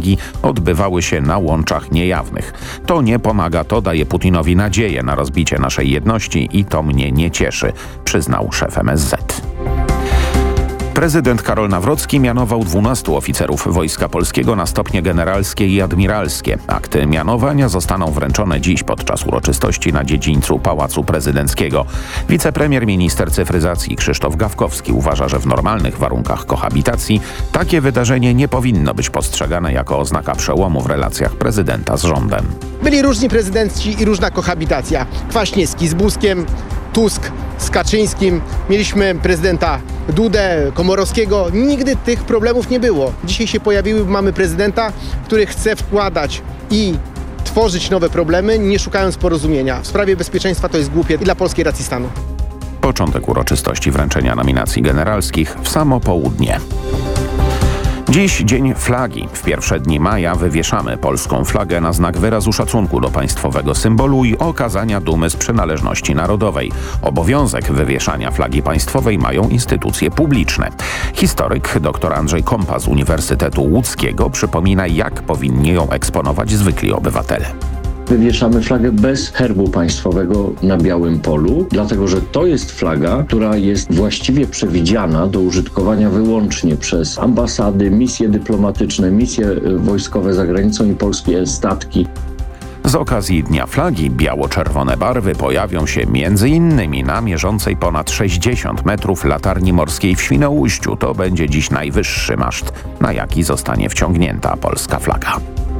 flagi odbywały się na łączach niejawnych. To nie pomaga, to daje Putinowi nadzieję na rozbicie naszej jedności i to mnie nie cieszy, przyznał szef MSZ. Prezydent Karol Nawrocki mianował 12 oficerów Wojska Polskiego na stopnie generalskie i admiralskie. Akty mianowania zostaną wręczone dziś podczas uroczystości na dziedzińcu Pałacu Prezydenckiego. Wicepremier minister cyfryzacji Krzysztof Gawkowski uważa, że w normalnych warunkach kohabitacji takie wydarzenie nie powinno być postrzegane jako oznaka przełomu w relacjach prezydenta z rządem. Byli różni prezydenci i różna kohabitacja. Kwaśniewski z Buzkiem, Tusk z Kaczyńskim, mieliśmy prezydenta Dudę, Komorowskiego. Nigdy tych problemów nie było. Dzisiaj się pojawiły, mamy prezydenta, który chce wkładać i tworzyć nowe problemy, nie szukając porozumienia. W sprawie bezpieczeństwa to jest głupie i dla polskiej racji stanu. Początek uroczystości wręczenia nominacji generalskich w samo południe. Dziś Dzień Flagi. W pierwsze dni maja wywieszamy polską flagę na znak wyrazu szacunku do państwowego symbolu i okazania dumy z przynależności narodowej. Obowiązek wywieszania flagi państwowej mają instytucje publiczne. Historyk dr Andrzej Kompa z Uniwersytetu Łódzkiego przypomina, jak powinni ją eksponować zwykli obywatele. Wywieszamy flagę bez herbu państwowego na białym polu, dlatego że to jest flaga, która jest właściwie przewidziana do użytkowania wyłącznie przez ambasady, misje dyplomatyczne, misje wojskowe za granicą i polskie statki. Z okazji Dnia Flagi biało-czerwone barwy pojawią się m.in. na mierzącej ponad 60 metrów latarni morskiej w Świnoujściu. To będzie dziś najwyższy maszt, na jaki zostanie wciągnięta polska flaga.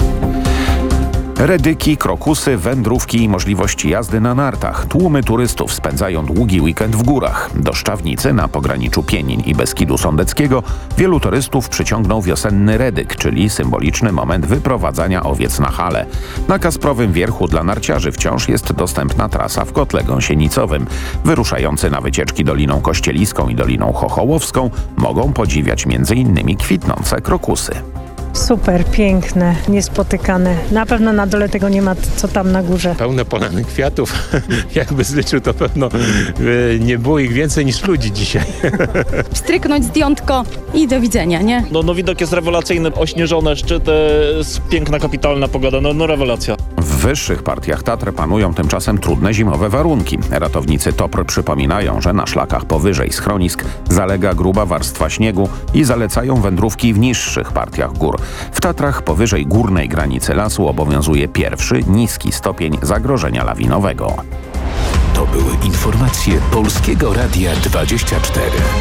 Redyki, krokusy, wędrówki i możliwości jazdy na nartach. Tłumy turystów spędzają długi weekend w górach. Do Szczawnicy na pograniczu Pieniń i Beskidu Sądeckiego wielu turystów przyciągnął wiosenny redyk, czyli symboliczny moment wyprowadzania owiec na hale. Na Kasprowym Wierchu dla narciarzy wciąż jest dostępna trasa w kotle gąsienicowym. Wyruszający na wycieczki Doliną Kościeliską i Doliną Chochołowską mogą podziwiać m.in. kwitnące krokusy. Super, piękne, niespotykane. Na pewno na dole tego nie ma, co tam na górze. Pełne polany kwiatów. Jakby zliczył, to pewno nie było ich więcej niż ludzi dzisiaj. Stryknąć zdjątko i do widzenia, nie? No widok jest rewelacyjny, ośnieżone szczyty, piękna, kapitalna pogoda, no rewelacja. W wyższych partiach Tatr panują tymczasem trudne zimowe warunki. Ratownicy TOPR przypominają, że na szlakach powyżej schronisk zalega gruba warstwa śniegu i zalecają wędrówki w niższych partiach gór. W Tatrach powyżej górnej granicy lasu obowiązuje pierwszy, niski stopień zagrożenia lawinowego. To były informacje Polskiego Radia 24.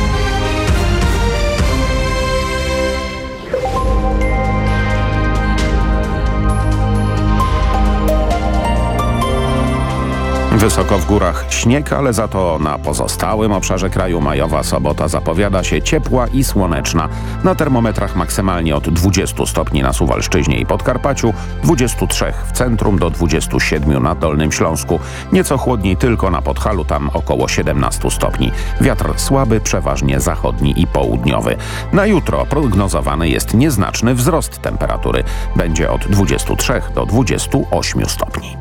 Wysoko w górach śnieg, ale za to na pozostałym obszarze kraju majowa sobota zapowiada się ciepła i słoneczna. Na termometrach maksymalnie od 20 stopni na Suwalszczyźnie i Podkarpaciu, 23 w centrum do 27 na Dolnym Śląsku. Nieco chłodniej tylko na Podhalu, tam około 17 stopni. Wiatr słaby, przeważnie zachodni i południowy. Na jutro prognozowany jest nieznaczny wzrost temperatury. Będzie od 23 do 28 stopni.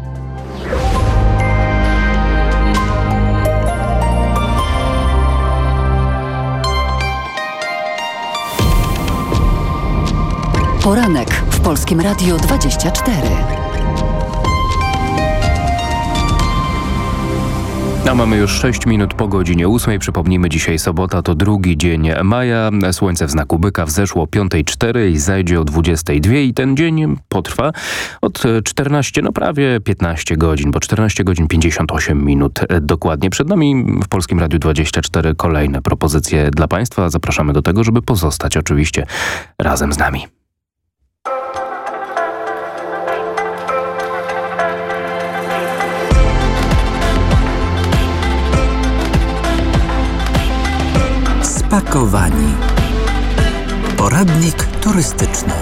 Poranek w Polskim Radiu 24. A mamy już 6 minut po godzinie 8. Przypomnijmy, dzisiaj sobota, to drugi dzień maja. Słońce w znaku byka wzeszło o 5:04 i zajdzie o 22:00 i ten dzień potrwa od 14, no prawie 15 godzin, bo 14 godzin 58 minut dokładnie. Przed nami w Polskim Radiu 24 kolejne propozycje dla Państwa. Zapraszamy do tego, żeby pozostać oczywiście razem z nami. Spakowani. Poradnik turystyczny.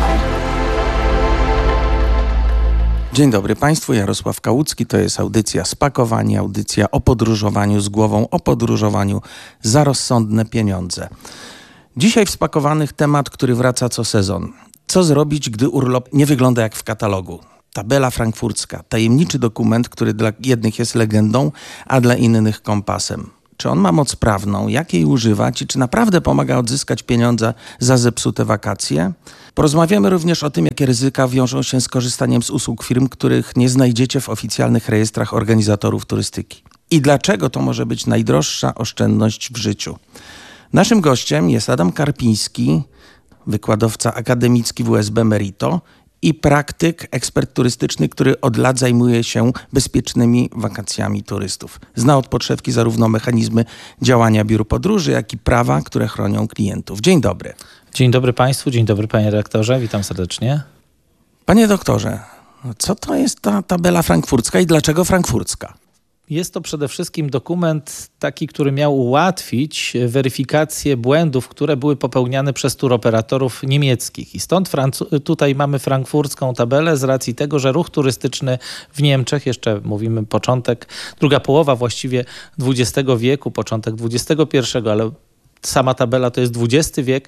Dzień dobry Państwu, Jarosław Kałucki, to jest audycja Spakowani, audycja o podróżowaniu z głową, o podróżowaniu za rozsądne pieniądze. Dzisiaj w Spakowanych temat, który wraca co sezon. Co zrobić, gdy urlop nie wygląda jak w katalogu? Tabela frankfurcka, tajemniczy dokument, który dla jednych jest legendą, a dla innych kompasem. Czy on ma moc prawną? Jak jej używać? I czy naprawdę pomaga odzyskać pieniądze za zepsute wakacje? Porozmawiamy również o tym, jakie ryzyka wiążą się z korzystaniem z usług firm, których nie znajdziecie w oficjalnych rejestrach organizatorów turystyki. I dlaczego to może być najdroższa oszczędność w życiu? Naszym gościem jest Adam Karpiński, wykładowca akademicki WSB Merito i praktyk, ekspert turystyczny, który od lat zajmuje się bezpiecznymi wakacjami turystów. Zna od podszewki zarówno mechanizmy działania biur podróży, jak i prawa, które chronią klientów. Dzień dobry. Dzień dobry Państwu, dzień dobry Panie redaktorze, witam serdecznie. Panie doktorze, co to jest ta tabela frankfurcka i dlaczego frankfurcka? Jest to przede wszystkim dokument taki, który miał ułatwić weryfikację błędów, które były popełniane przez turoperatorów niemieckich. I stąd tutaj mamy frankfurcką tabelę z racji tego, że ruch turystyczny w Niemczech, jeszcze mówimy druga połowa właściwie XX wieku, początek XXI, ale sama tabela to jest XX wiek,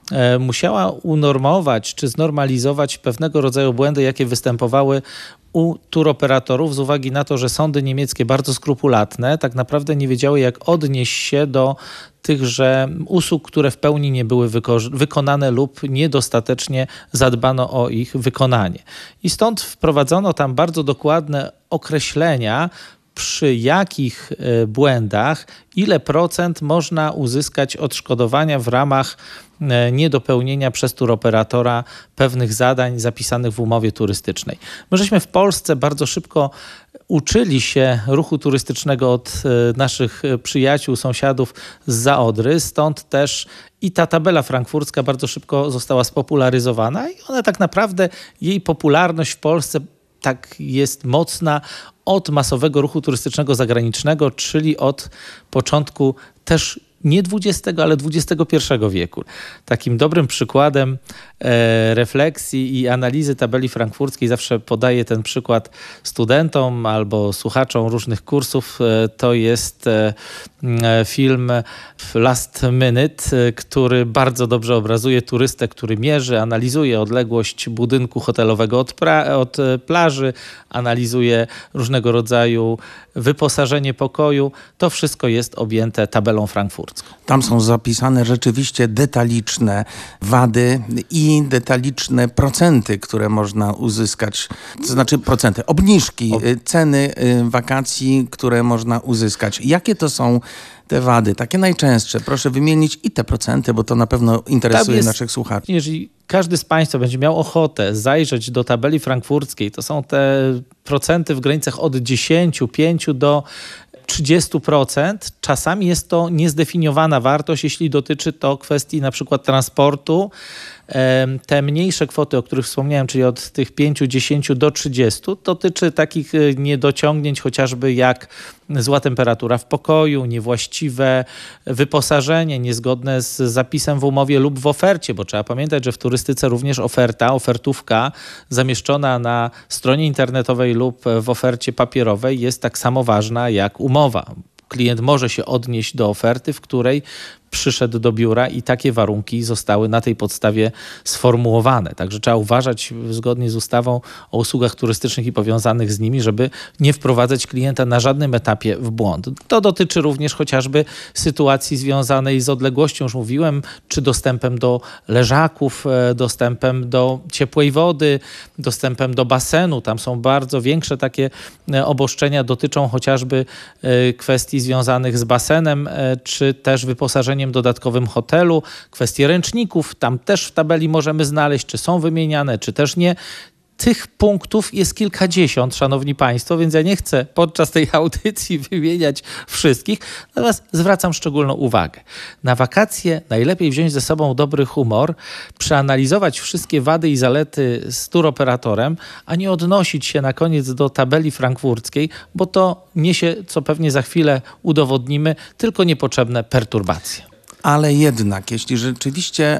musiała unormować czy znormalizować pewnego rodzaju błędy, jakie występowały u turoperatorów z uwagi na to, że sądy niemieckie bardzo skrupulatne tak naprawdę nie wiedziały, jak odnieść się do tychże usług, które w pełni nie były wykonane lub niedostatecznie zadbano o ich wykonanie. I stąd wprowadzono tam bardzo dokładne określenia, przy jakich błędach, ile procent można uzyskać odszkodowania w ramach niedopełnienia przez turoperatora pewnych zadań zapisanych w umowie turystycznej. My żeśmy w Polsce bardzo szybko uczyli się ruchu turystycznego od naszych przyjaciół, sąsiadów zza Odry, stąd też i ta tabela frankfurcka bardzo szybko została spopularyzowana i ona tak naprawdę, jej popularność w Polsce tak jest mocna od masowego ruchu turystycznego zagranicznego, czyli od początku też nie XX, ale XXI wieku. Takim dobrym przykładem refleksji i analizy tabeli frankfurckiej, zawsze podaję ten przykład studentom albo słuchaczom różnych kursów, to jest film Last Minute, który bardzo dobrze obrazuje turystę, który mierzy, analizuje odległość budynku hotelowego od plaży, analizuje różnego rodzaju wyposażenie pokoju. To wszystko jest objęte tabelą frankfurcką. Tam są zapisane rzeczywiście detaliczne wady i detaliczne procenty, które można uzyskać, to znaczy procenty, obniżki, ceny wakacji, które można uzyskać. Jakie to są te wady, takie najczęstsze? Proszę wymienić i te procenty, bo to na pewno interesuje naszych słuchaczy. Jeżeli każdy z Państwa będzie miał ochotę zajrzeć do tabeli frankfurckiej, to są te procenty w granicach od 10, 5 do 30%. Czasami jest to niezdefiniowana wartość, jeśli dotyczy to kwestii na przykład transportu. Te mniejsze kwoty, o których wspomniałem, czyli od tych 5, 10 do 30, dotyczy takich niedociągnięć chociażby jak zła temperatura w pokoju, niewłaściwe wyposażenie, niezgodne z zapisem w umowie lub w ofercie, bo trzeba pamiętać, że w turystyce również ofertówka zamieszczona na stronie internetowej lub w ofercie papierowej jest tak samo ważna jak umowa. Klient może się odnieść do oferty, w której przyszedł do biura i takie warunki zostały na tej podstawie sformułowane. Także trzeba uważać zgodnie z ustawą o usługach turystycznych i powiązanych z nimi, żeby nie wprowadzać klienta na żadnym etapie w błąd. To dotyczy również chociażby sytuacji związanej z odległością, już mówiłem, czy dostępem do leżaków, dostępem do ciepłej wody, dostępem do basenu. Tam są bardzo większe takie obostrzenia, dotyczą chociażby kwestii związanych z basenem, czy też wyposażeniem dodatkowym hotelu, kwestie ręczników, tam też w tabeli możemy znaleźć, czy są wymieniane, czy też nie. Tych punktów jest kilkadziesiąt, szanowni państwo, więc ja nie chcę podczas tej audycji wymieniać wszystkich, natomiast zwracam szczególną uwagę. Na wakacje najlepiej wziąć ze sobą dobry humor, przeanalizować wszystkie wady i zalety z turoperatorem, a nie odnosić się na koniec do tabeli frankfurckiej, bo to niesie, co pewnie za chwilę udowodnimy, tylko niepotrzebne perturbacje. Ale jednak, jeśli rzeczywiście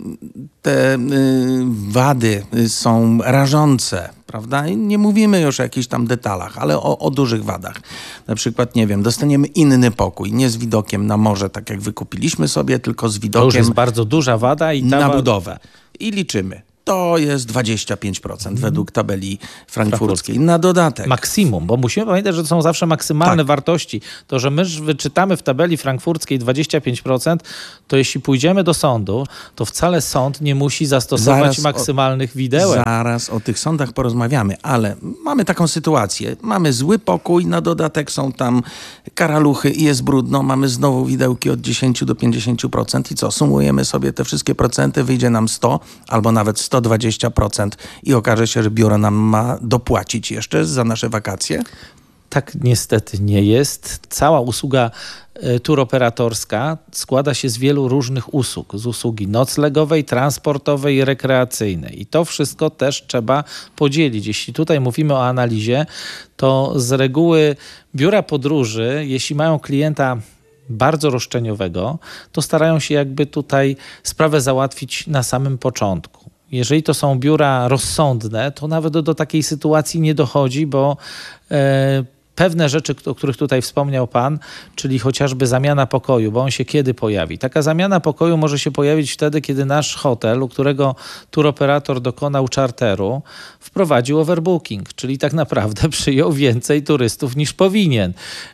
te wady są rażące, prawda? I nie mówimy już o jakichś tam detalach, ale o dużych wadach. Na przykład, nie wiem, dostaniemy inny pokój, nie z widokiem na morze, tak jak wykupiliśmy sobie, tylko z widokiem to już jest bardzo duża wada i na budowę. I liczymy. to jest 25% według tabeli frankfurckiej. Na dodatek. Maksimum, bo musimy pamiętać, że to są zawsze maksymalne wartości. To, że my wyczytamy w tabeli frankfurckiej 25%, to jeśli pójdziemy do sądu, to wcale sąd nie musi zastosować maksymalnych widełek. Zaraz o tych sądach porozmawiamy, ale mamy taką sytuację. Mamy zły pokój, na dodatek są tam karaluchy i jest brudno. Mamy znowu widełki od 10 do 50% i co? Sumujemy sobie te wszystkie procenty, wyjdzie nam 100 albo nawet 120% i okaże się, że biuro nam ma dopłacić jeszcze za nasze wakacje? Tak niestety nie jest. Cała usługa turoperatorska składa się z wielu różnych usług. Z usługi noclegowej, transportowej i rekreacyjnej. I to wszystko też trzeba podzielić. Jeśli tutaj mówimy o analizie, to z reguły biura podróży, jeśli mają klienta bardzo roszczeniowego, to starają się jakby tutaj sprawę załatwić na samym początku. Jeżeli to są biura rozsądne, to nawet do takiej sytuacji nie dochodzi, bo pewne rzeczy, o których tutaj wspomniał pan, czyli chociażby zamiana pokoju, bo on się kiedy pojawi? Taka zamiana pokoju może się pojawić wtedy, kiedy nasz hotel, u którego turoperator dokonał czarteru, wprowadził overbooking, czyli tak naprawdę przyjął więcej turystów niż powinien.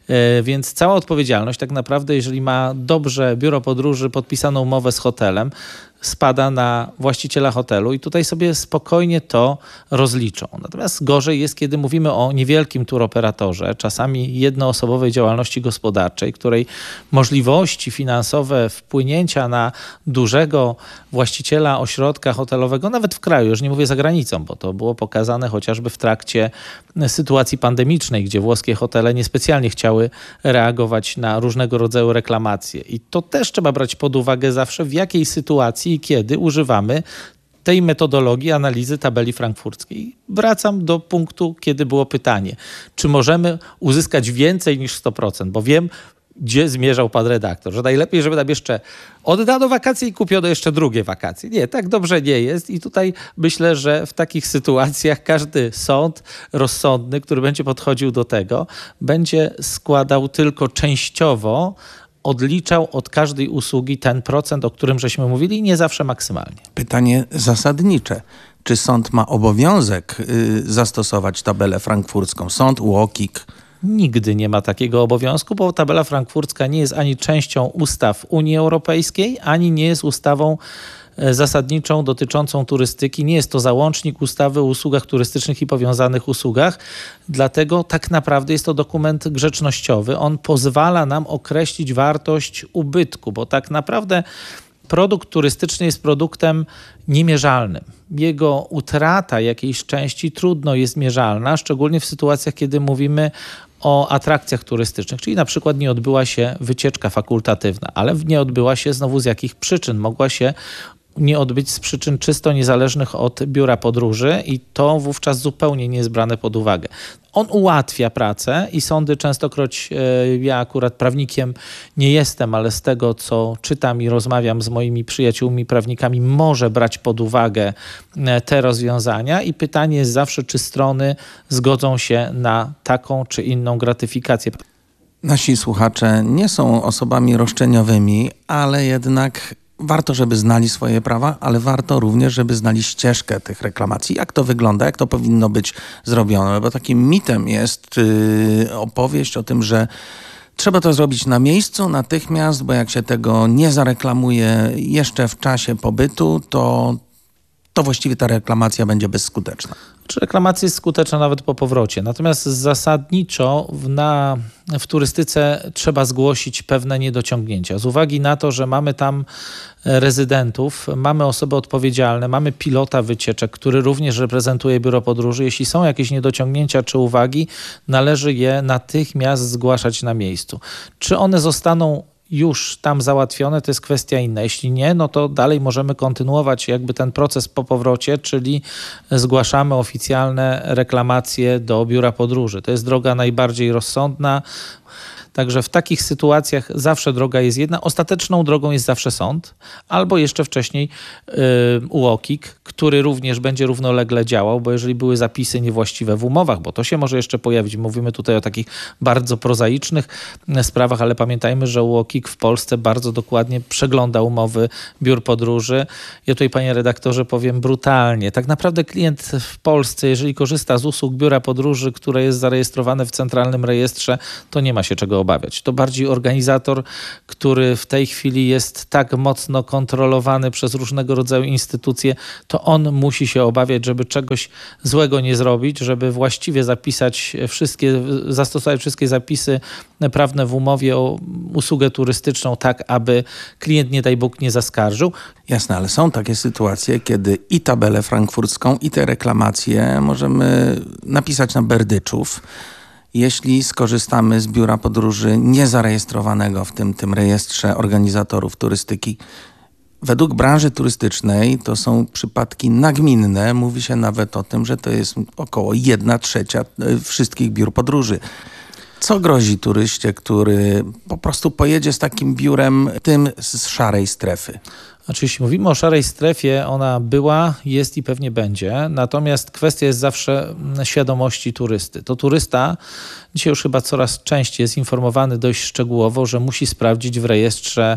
Więc cała odpowiedzialność tak naprawdę, jeżeli ma dobrze biuro podróży podpisaną umowę z hotelem, spada na właściciela hotelu i tutaj sobie spokojnie to rozliczą. Natomiast gorzej jest, kiedy mówimy o niewielkim turoperatorze, czasami jednoosobowej działalności gospodarczej, której możliwości finansowe wpłynięcia na dużego właściciela ośrodka hotelowego, nawet w kraju, już nie mówię za granicą, bo to było pokazane chociażby w trakcie sytuacji pandemicznej, gdzie włoskie hotele niespecjalnie chciały reagować na różnego rodzaju reklamacje. I to też trzeba brać pod uwagę zawsze, w jakiej sytuacji i kiedy używamy tej metodologii analizy tabeli frankfurckiej. Wracam do punktu, kiedy było pytanie, czy możemy uzyskać więcej niż 100%, bo wiem, gdzie zmierzał pan redaktor, że najlepiej, żeby nam jeszcze oddano wakacje i kupiono jeszcze drugie wakacje. Nie, tak dobrze nie jest i tutaj myślę, że w takich sytuacjach każdy sąd rozsądny, który będzie podchodził do tego, będzie składał tylko częściowo, odliczał od każdej usługi ten procent, o którym żeśmy mówili, i nie zawsze maksymalnie. Pytanie zasadnicze. Czy sąd ma obowiązek zastosować tabelę frankfurcką? Sąd, UOKiK? Nigdy nie ma takiego obowiązku, bo tabela frankfurcka nie jest ani częścią ustaw Unii Europejskiej, ani nie jest ustawą zasadniczą dotyczącą turystyki. Nie jest to załącznik ustawy o usługach turystycznych i powiązanych usługach. Dlatego tak naprawdę jest to dokument grzecznościowy. On pozwala nam określić wartość ubytku, bo tak naprawdę produkt turystyczny jest produktem niemierzalnym. Jego utrata jakiejś części trudno jest mierzalna, szczególnie w sytuacjach, kiedy mówimy o atrakcjach turystycznych, czyli na przykład nie odbyła się wycieczka fakultatywna, ale nie odbyła się znowu z jakich przyczyn. Mogła się nie odbyć z przyczyn czysto niezależnych od biura podróży i to wówczas zupełnie nie jest brane pod uwagę. On ułatwia pracę i sądy częstokroć, ja akurat prawnikiem nie jestem, ale z tego, co czytam i rozmawiam z moimi przyjaciółmi prawnikami, może brać pod uwagę te rozwiązania i pytanie jest zawsze, czy strony zgodzą się na taką czy inną gratyfikację. Nasi słuchacze nie są osobami roszczeniowymi, ale jednak warto, żeby znali swoje prawa, ale warto również, żeby znali ścieżkę tych reklamacji. Jak to wygląda, jak to powinno być zrobione. Bo takim mitem jest opowieść o tym, że trzeba to zrobić na miejscu, natychmiast, bo jak się tego nie zareklamuje jeszcze w czasie pobytu, to właściwie ta reklamacja będzie bezskuteczna. Czy reklamacja jest skuteczna nawet po powrocie. Natomiast zasadniczo w turystyce trzeba zgłosić pewne niedociągnięcia. Z uwagi na to, że mamy tam rezydentów, mamy osoby odpowiedzialne, mamy pilota wycieczek, który również reprezentuje biuro podróży. Jeśli są jakieś niedociągnięcia czy uwagi, należy je natychmiast zgłaszać na miejscu. Czy one zostaną już tam załatwione, to jest kwestia inna. Jeśli nie, no to dalej możemy kontynuować jakby ten proces po powrocie, czyli zgłaszamy oficjalne reklamacje do biura podróży. To jest droga najbardziej rozsądna. Także w takich sytuacjach zawsze droga jest jedna. Ostateczną drogą jest zawsze sąd, albo jeszcze wcześniej UOKiK, który również będzie równolegle działał, bo jeżeli były zapisy niewłaściwe w umowach, bo to się może jeszcze pojawić. Mówimy tutaj o takich bardzo prozaicznych sprawach, ale pamiętajmy, że UOKiK w Polsce bardzo dokładnie przegląda umowy biur podróży. Ja tutaj, panie redaktorze, powiem brutalnie. Tak naprawdę klient w Polsce, jeżeli korzysta z usług biura podróży, które jest zarejestrowane w Centralnym Rejestrze, to nie ma się czego obawiać. To bardziej organizator, który w tej chwili jest tak mocno kontrolowany przez różnego rodzaju instytucje, to on musi się obawiać, żeby czegoś złego nie zrobić, żeby właściwie zastosować wszystkie zapisy prawne w umowie o usługę turystyczną tak, aby klient, nie daj Bóg, nie zaskarżył. Jasne, ale są takie sytuacje, kiedy i tabelę frankfurcką, i te reklamacje możemy napisać na berdyczów. Jeśli skorzystamy z biura podróży niezarejestrowanego w tym rejestrze organizatorów turystyki, według branży turystycznej to są przypadki nagminne. Mówi się nawet o tym, że to jest około 1/3 wszystkich biur podróży. Co grozi turyście, który po prostu pojedzie z takim biurem, tym z szarej strefy? Jeśli mówimy o szarej strefie, ona była, jest i pewnie będzie. Natomiast kwestia jest zawsze świadomości turysty. To turysta dzisiaj już chyba coraz częściej jest informowany dość szczegółowo, że musi sprawdzić w rejestrze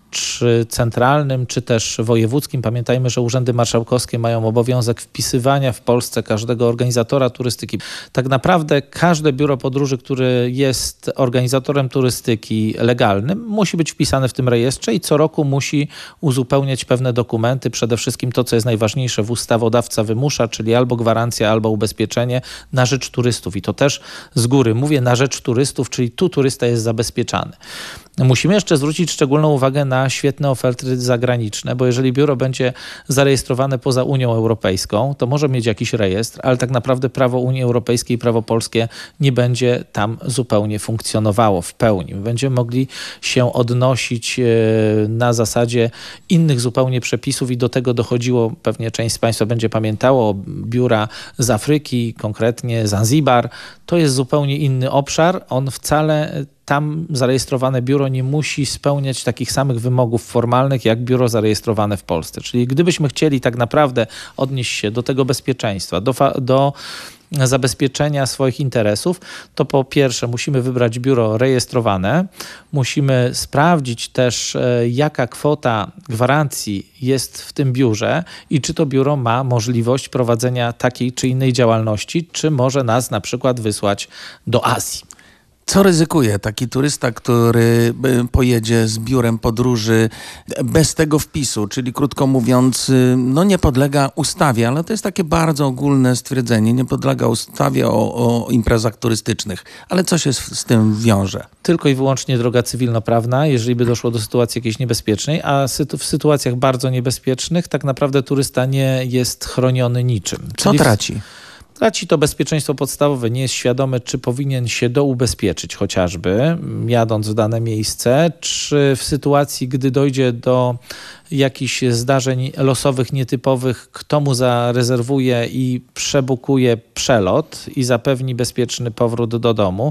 czy centralnym, czy też wojewódzkim. Pamiętajmy, że urzędy marszałkowskie mają obowiązek wpisywania w Polsce każdego organizatora turystyki. Tak naprawdę każde biuro podróży, które jest organizatorem turystyki legalnym, musi być wpisane w tym rejestrze i co roku musi uzupełniać pewne dokumenty. Przede wszystkim to, co jest najważniejsze, ustawodawca wymusza, czyli albo gwarancja, albo ubezpieczenie na rzecz turystów. I to też z góry mówię na rzecz turystów, czyli tu turysta jest zabezpieczany. Musimy jeszcze zwrócić szczególną uwagę na świetne oferty zagraniczne, bo jeżeli biuro będzie zarejestrowane poza Unią Europejską, to może mieć jakiś rejestr, ale tak naprawdę prawo Unii Europejskiej i prawo polskie nie będzie tam zupełnie funkcjonowało w pełni. Będziemy mogli się odnosić na zasadzie innych zupełnie przepisów i do tego dochodziło, pewnie część z Państwa będzie pamiętało, biura z Afryki, konkretnie Zanzibar. To jest zupełnie inny obszar. On wcale tam zarejestrowane biuro nie musi spełniać takich samych wymogów formalnych jak biuro zarejestrowane w Polsce. Czyli gdybyśmy chcieli tak naprawdę odnieść się do tego bezpieczeństwa, do zabezpieczenia swoich interesów, to po pierwsze musimy wybrać biuro rejestrowane, musimy sprawdzić też, jaka kwota gwarancji jest w tym biurze i czy to biuro ma możliwość prowadzenia takiej czy innej działalności, czy może nas na przykład wysłać do Azji. Co ryzykuje taki turysta, który pojedzie z biurem podróży bez tego wpisu, czyli krótko mówiąc, nie podlega ustawie, ale to jest takie bardzo ogólne stwierdzenie, nie podlega ustawie o imprezach turystycznych. Ale co się z tym wiąże? Tylko i wyłącznie droga cywilnoprawna, jeżeli by doszło do sytuacji jakiejś niebezpiecznej, a w sytuacjach bardzo niebezpiecznych tak naprawdę turysta nie jest chroniony niczym. Co traci? Traci to bezpieczeństwo podstawowe, nie jest świadomy, czy powinien się doubezpieczyć chociażby, jadąc w dane miejsce, czy w sytuacji, gdy dojdzie do jakichś zdarzeń losowych, nietypowych, kto mu zarezerwuje i przebukuje przelot i zapewni bezpieczny powrót do domu.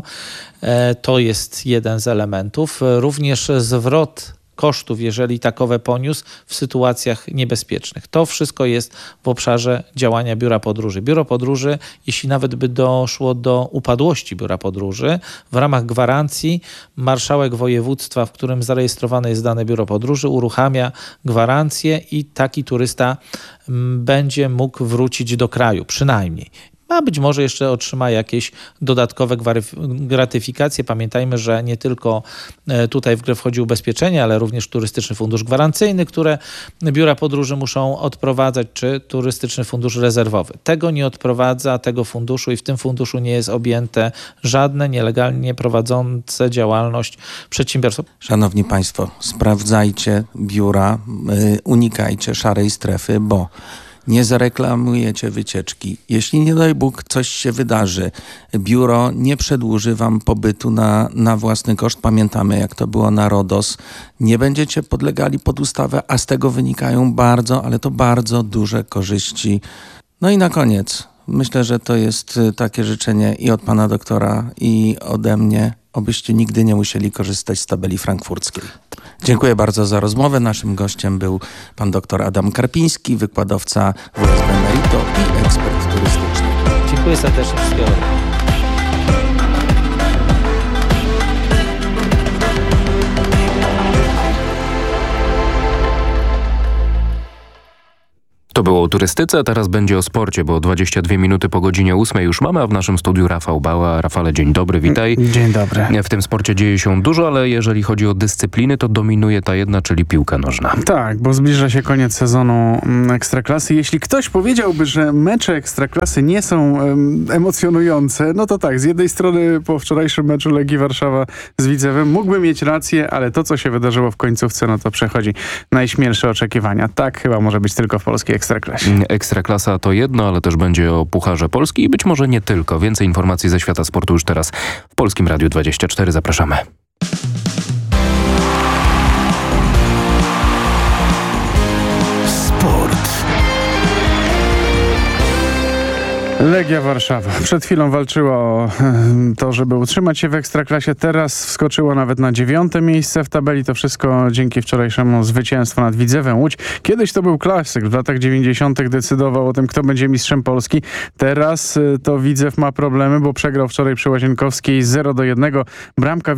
To jest jeden z elementów. Również zwrot kosztów, jeżeli takowe poniósł w sytuacjach niebezpiecznych. To wszystko jest w obszarze działania biura podróży. Biuro podróży, jeśli nawet by doszło do upadłości biura podróży, w ramach gwarancji marszałek województwa, w którym zarejestrowane jest dane biuro podróży, uruchamia gwarancję i taki turysta będzie mógł wrócić do kraju, przynajmniej. A być może jeszcze otrzyma jakieś dodatkowe gratyfikacje. Pamiętajmy, że nie tylko tutaj w grę wchodzi ubezpieczenie, ale również Turystyczny Fundusz Gwarancyjny, które biura podróży muszą odprowadzać, czy Turystyczny Fundusz Rezerwowy. Tego nie odprowadza, tego funduszu i w tym funduszu nie jest objęte żadne nielegalnie prowadzące działalność przedsiębiorstwo. Szanowni Państwo, sprawdzajcie biura, unikajcie szarej strefy, bo nie zareklamujecie wycieczki. Jeśli nie daj Bóg coś się wydarzy, biuro nie przedłuży wam pobytu na własny koszt. Pamiętamy, jak to było na RODOS. Nie będziecie podlegali pod ustawę, a z tego wynikają bardzo duże korzyści. No i na koniec, myślę, że to jest takie życzenie i od pana doktora, i ode mnie. obyście nigdy nie musieli korzystać z tabeli frankfurckiej. Dziękuję bardzo za rozmowę. Naszym gościem był pan dr Adam Karpiński, wykładowca WSB Merito i ekspert turystyczny. Dziękuję serdecznie. Wszystkiego dobrego. To było o turystyce, a teraz będzie o sporcie, bo 22 minuty po godzinie 8 już mamy, a w naszym studiu Rafał Bała. Rafale, dzień dobry, witaj. Dzień dobry. W tym sporcie dzieje się dużo, ale jeżeli chodzi o dyscypliny, to dominuje ta jedna, czyli piłka nożna. Tak, bo zbliża się koniec sezonu Ekstraklasy. Jeśli ktoś powiedziałby, że mecze Ekstraklasy nie są emocjonujące, no to tak, z jednej strony po wczorajszym meczu Legii Warszawa z Widzewem mógłby mieć rację, ale to, co się wydarzyło w końcówce, no to przechodzi najśmielsze oczekiwania. Tak chyba może być tylko w polskiej Ekstraklasie. Ekstraklasa to jedno, ale też będzie o Pucharze Polski i być może nie tylko. Więcej informacji ze świata sportu już teraz w Polskim Radiu 24. Zapraszamy. Legia Warszawa przed chwilą walczyła o to, żeby utrzymać się w Ekstraklasie. Teraz wskoczyła nawet na 9. miejsce w tabeli. To wszystko dzięki wczorajszemu zwycięstwu nad Widzewem Łódź. Kiedyś to był klasyk. W latach 90. decydował o tym, kto będzie mistrzem Polski. Teraz to Widzew ma problemy, bo przegrał wczoraj przy Łazienkowskiej 0-1. Bramka w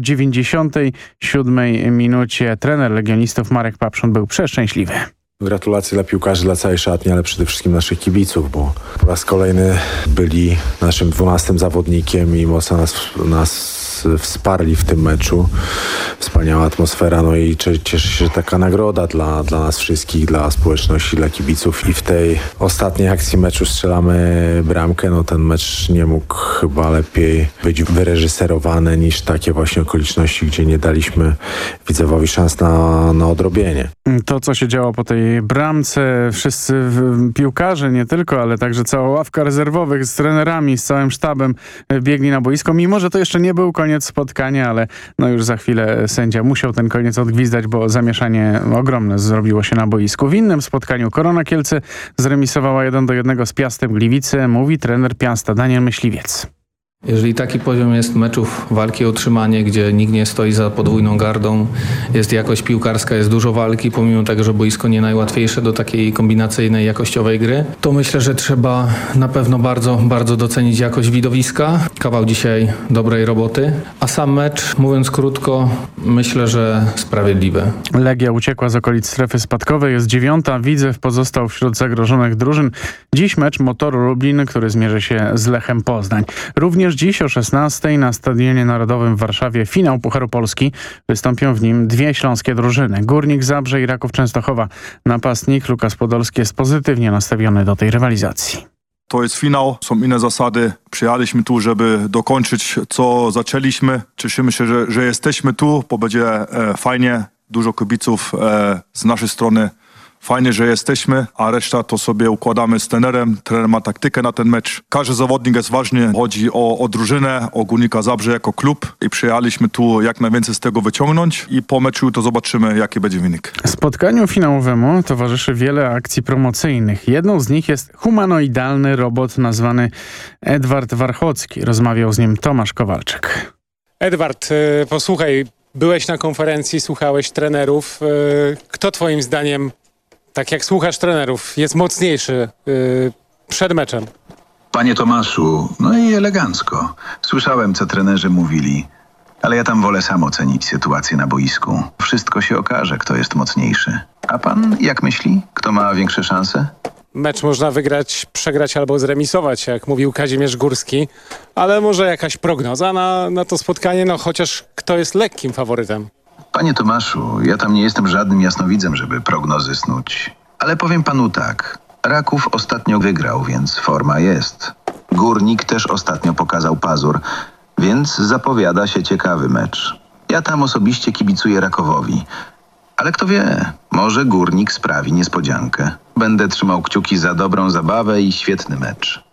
97 minucie. Trener legionistów Marek Papszun był przeszczęśliwy. Gratulacje dla piłkarzy, dla całej szatni, ale przede wszystkim naszych kibiców, bo po raz kolejny byli naszym 12 zawodnikiem i mocno nas wsparli w tym meczu. Wspaniała atmosfera, no i cieszę się, że taka nagroda dla nas wszystkich, dla społeczności, dla kibiców. I w tej ostatniej akcji meczu strzelamy bramkę. No ten mecz nie mógł chyba lepiej być wyreżyserowany niż takie właśnie okoliczności, gdzie nie daliśmy Widzewowi szans na odrobienie. To, co się działo po tej bramce, wszyscy piłkarze, nie tylko, ale także cała ławka rezerwowych z trenerami, z całym sztabem biegli na boisko. Mimo że to jeszcze nie był koniec spotkania, ale no już za chwilę sędzia musiał ten koniec odgwizdać, bo zamieszanie ogromne zrobiło się na boisku. W innym spotkaniu Korona Kielce zremisowała 1-1 z Piastem Gliwice, mówi trener Piasta Daniel Myśliwiec. Jeżeli taki poziom jest meczów walki o utrzymanie, gdzie nikt nie stoi za podwójną gardą, jest jakość piłkarska, jest dużo walki, pomimo tego, że boisko nie najłatwiejsze do takiej kombinacyjnej, jakościowej gry, to myślę, że trzeba na pewno bardzo, bardzo docenić jakość widowiska. Kawał dzisiaj dobrej roboty, a sam mecz, mówiąc krótko, myślę, że sprawiedliwy. Legia uciekła z okolic strefy spadkowej, jest 9. Widzew pozostał wśród zagrożonych drużyn. Dziś mecz Motoru Lublin, który zmierzy się z Lechem Poznań. Również dziś o 16 na Stadionie Narodowym w Warszawie finał Pucharu Polski. Wystąpią w nim dwie śląskie drużyny. Górnik Zabrze i Raków Częstochowa. Napastnik Lukas Podolski jest pozytywnie nastawiony do tej rywalizacji. To jest finał, są inne zasady. Przyjechaliśmy tu, żeby dokończyć, co zaczęliśmy. Cieszymy się, że jesteśmy tu, bo będzie fajnie. Dużo kibiców z naszej strony. Fajnie, że jesteśmy, a reszta to sobie układamy z trenerem. Trener ma taktykę na ten mecz. Każdy zawodnik jest ważny. Chodzi o drużynę, o Górnika Zabrze jako klub i przyjechaliśmy tu jak najwięcej z tego wyciągnąć i po meczu to zobaczymy, jaki będzie wynik. Spotkaniu finałowemu towarzyszy wiele akcji promocyjnych. Jedną z nich jest humanoidalny robot nazwany Edward Warchocki. Rozmawiał z nim Tomasz Kowalczyk. Edward, posłuchaj, byłeś na konferencji, słuchałeś trenerów. Kto twoim zdaniem, tak jak słuchasz trenerów, jest mocniejszy przed meczem? Panie Tomaszu, no i elegancko. Słyszałem, co trenerzy mówili, ale ja tam wolę sam ocenić sytuację na boisku. Wszystko się okaże, kto jest mocniejszy. A pan jak myśli? Kto ma większe szanse? Mecz można wygrać, przegrać albo zremisować, jak mówił Kazimierz Górski, ale może jakaś prognoza na to spotkanie, no chociaż kto jest lekkim faworytem? Panie Tomaszu, ja tam nie jestem żadnym jasnowidzem, żeby prognozy snuć. Ale powiem panu tak, Raków ostatnio wygrał, więc forma jest. Górnik też ostatnio pokazał pazur, więc zapowiada się ciekawy mecz. Ja tam osobiście kibicuję Rakowowi. Ale kto wie, może Górnik sprawi niespodziankę. Będę trzymał kciuki za dobrą zabawę i świetny mecz.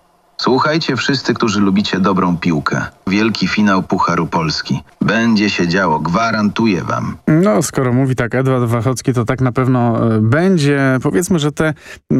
Słuchajcie wszyscy, którzy lubicie dobrą piłkę. Wielki finał Pucharu Polski. Będzie się działo, gwarantuję wam. No, skoro mówi tak Edward Wachocki, to tak na pewno będzie. Powiedzmy, że te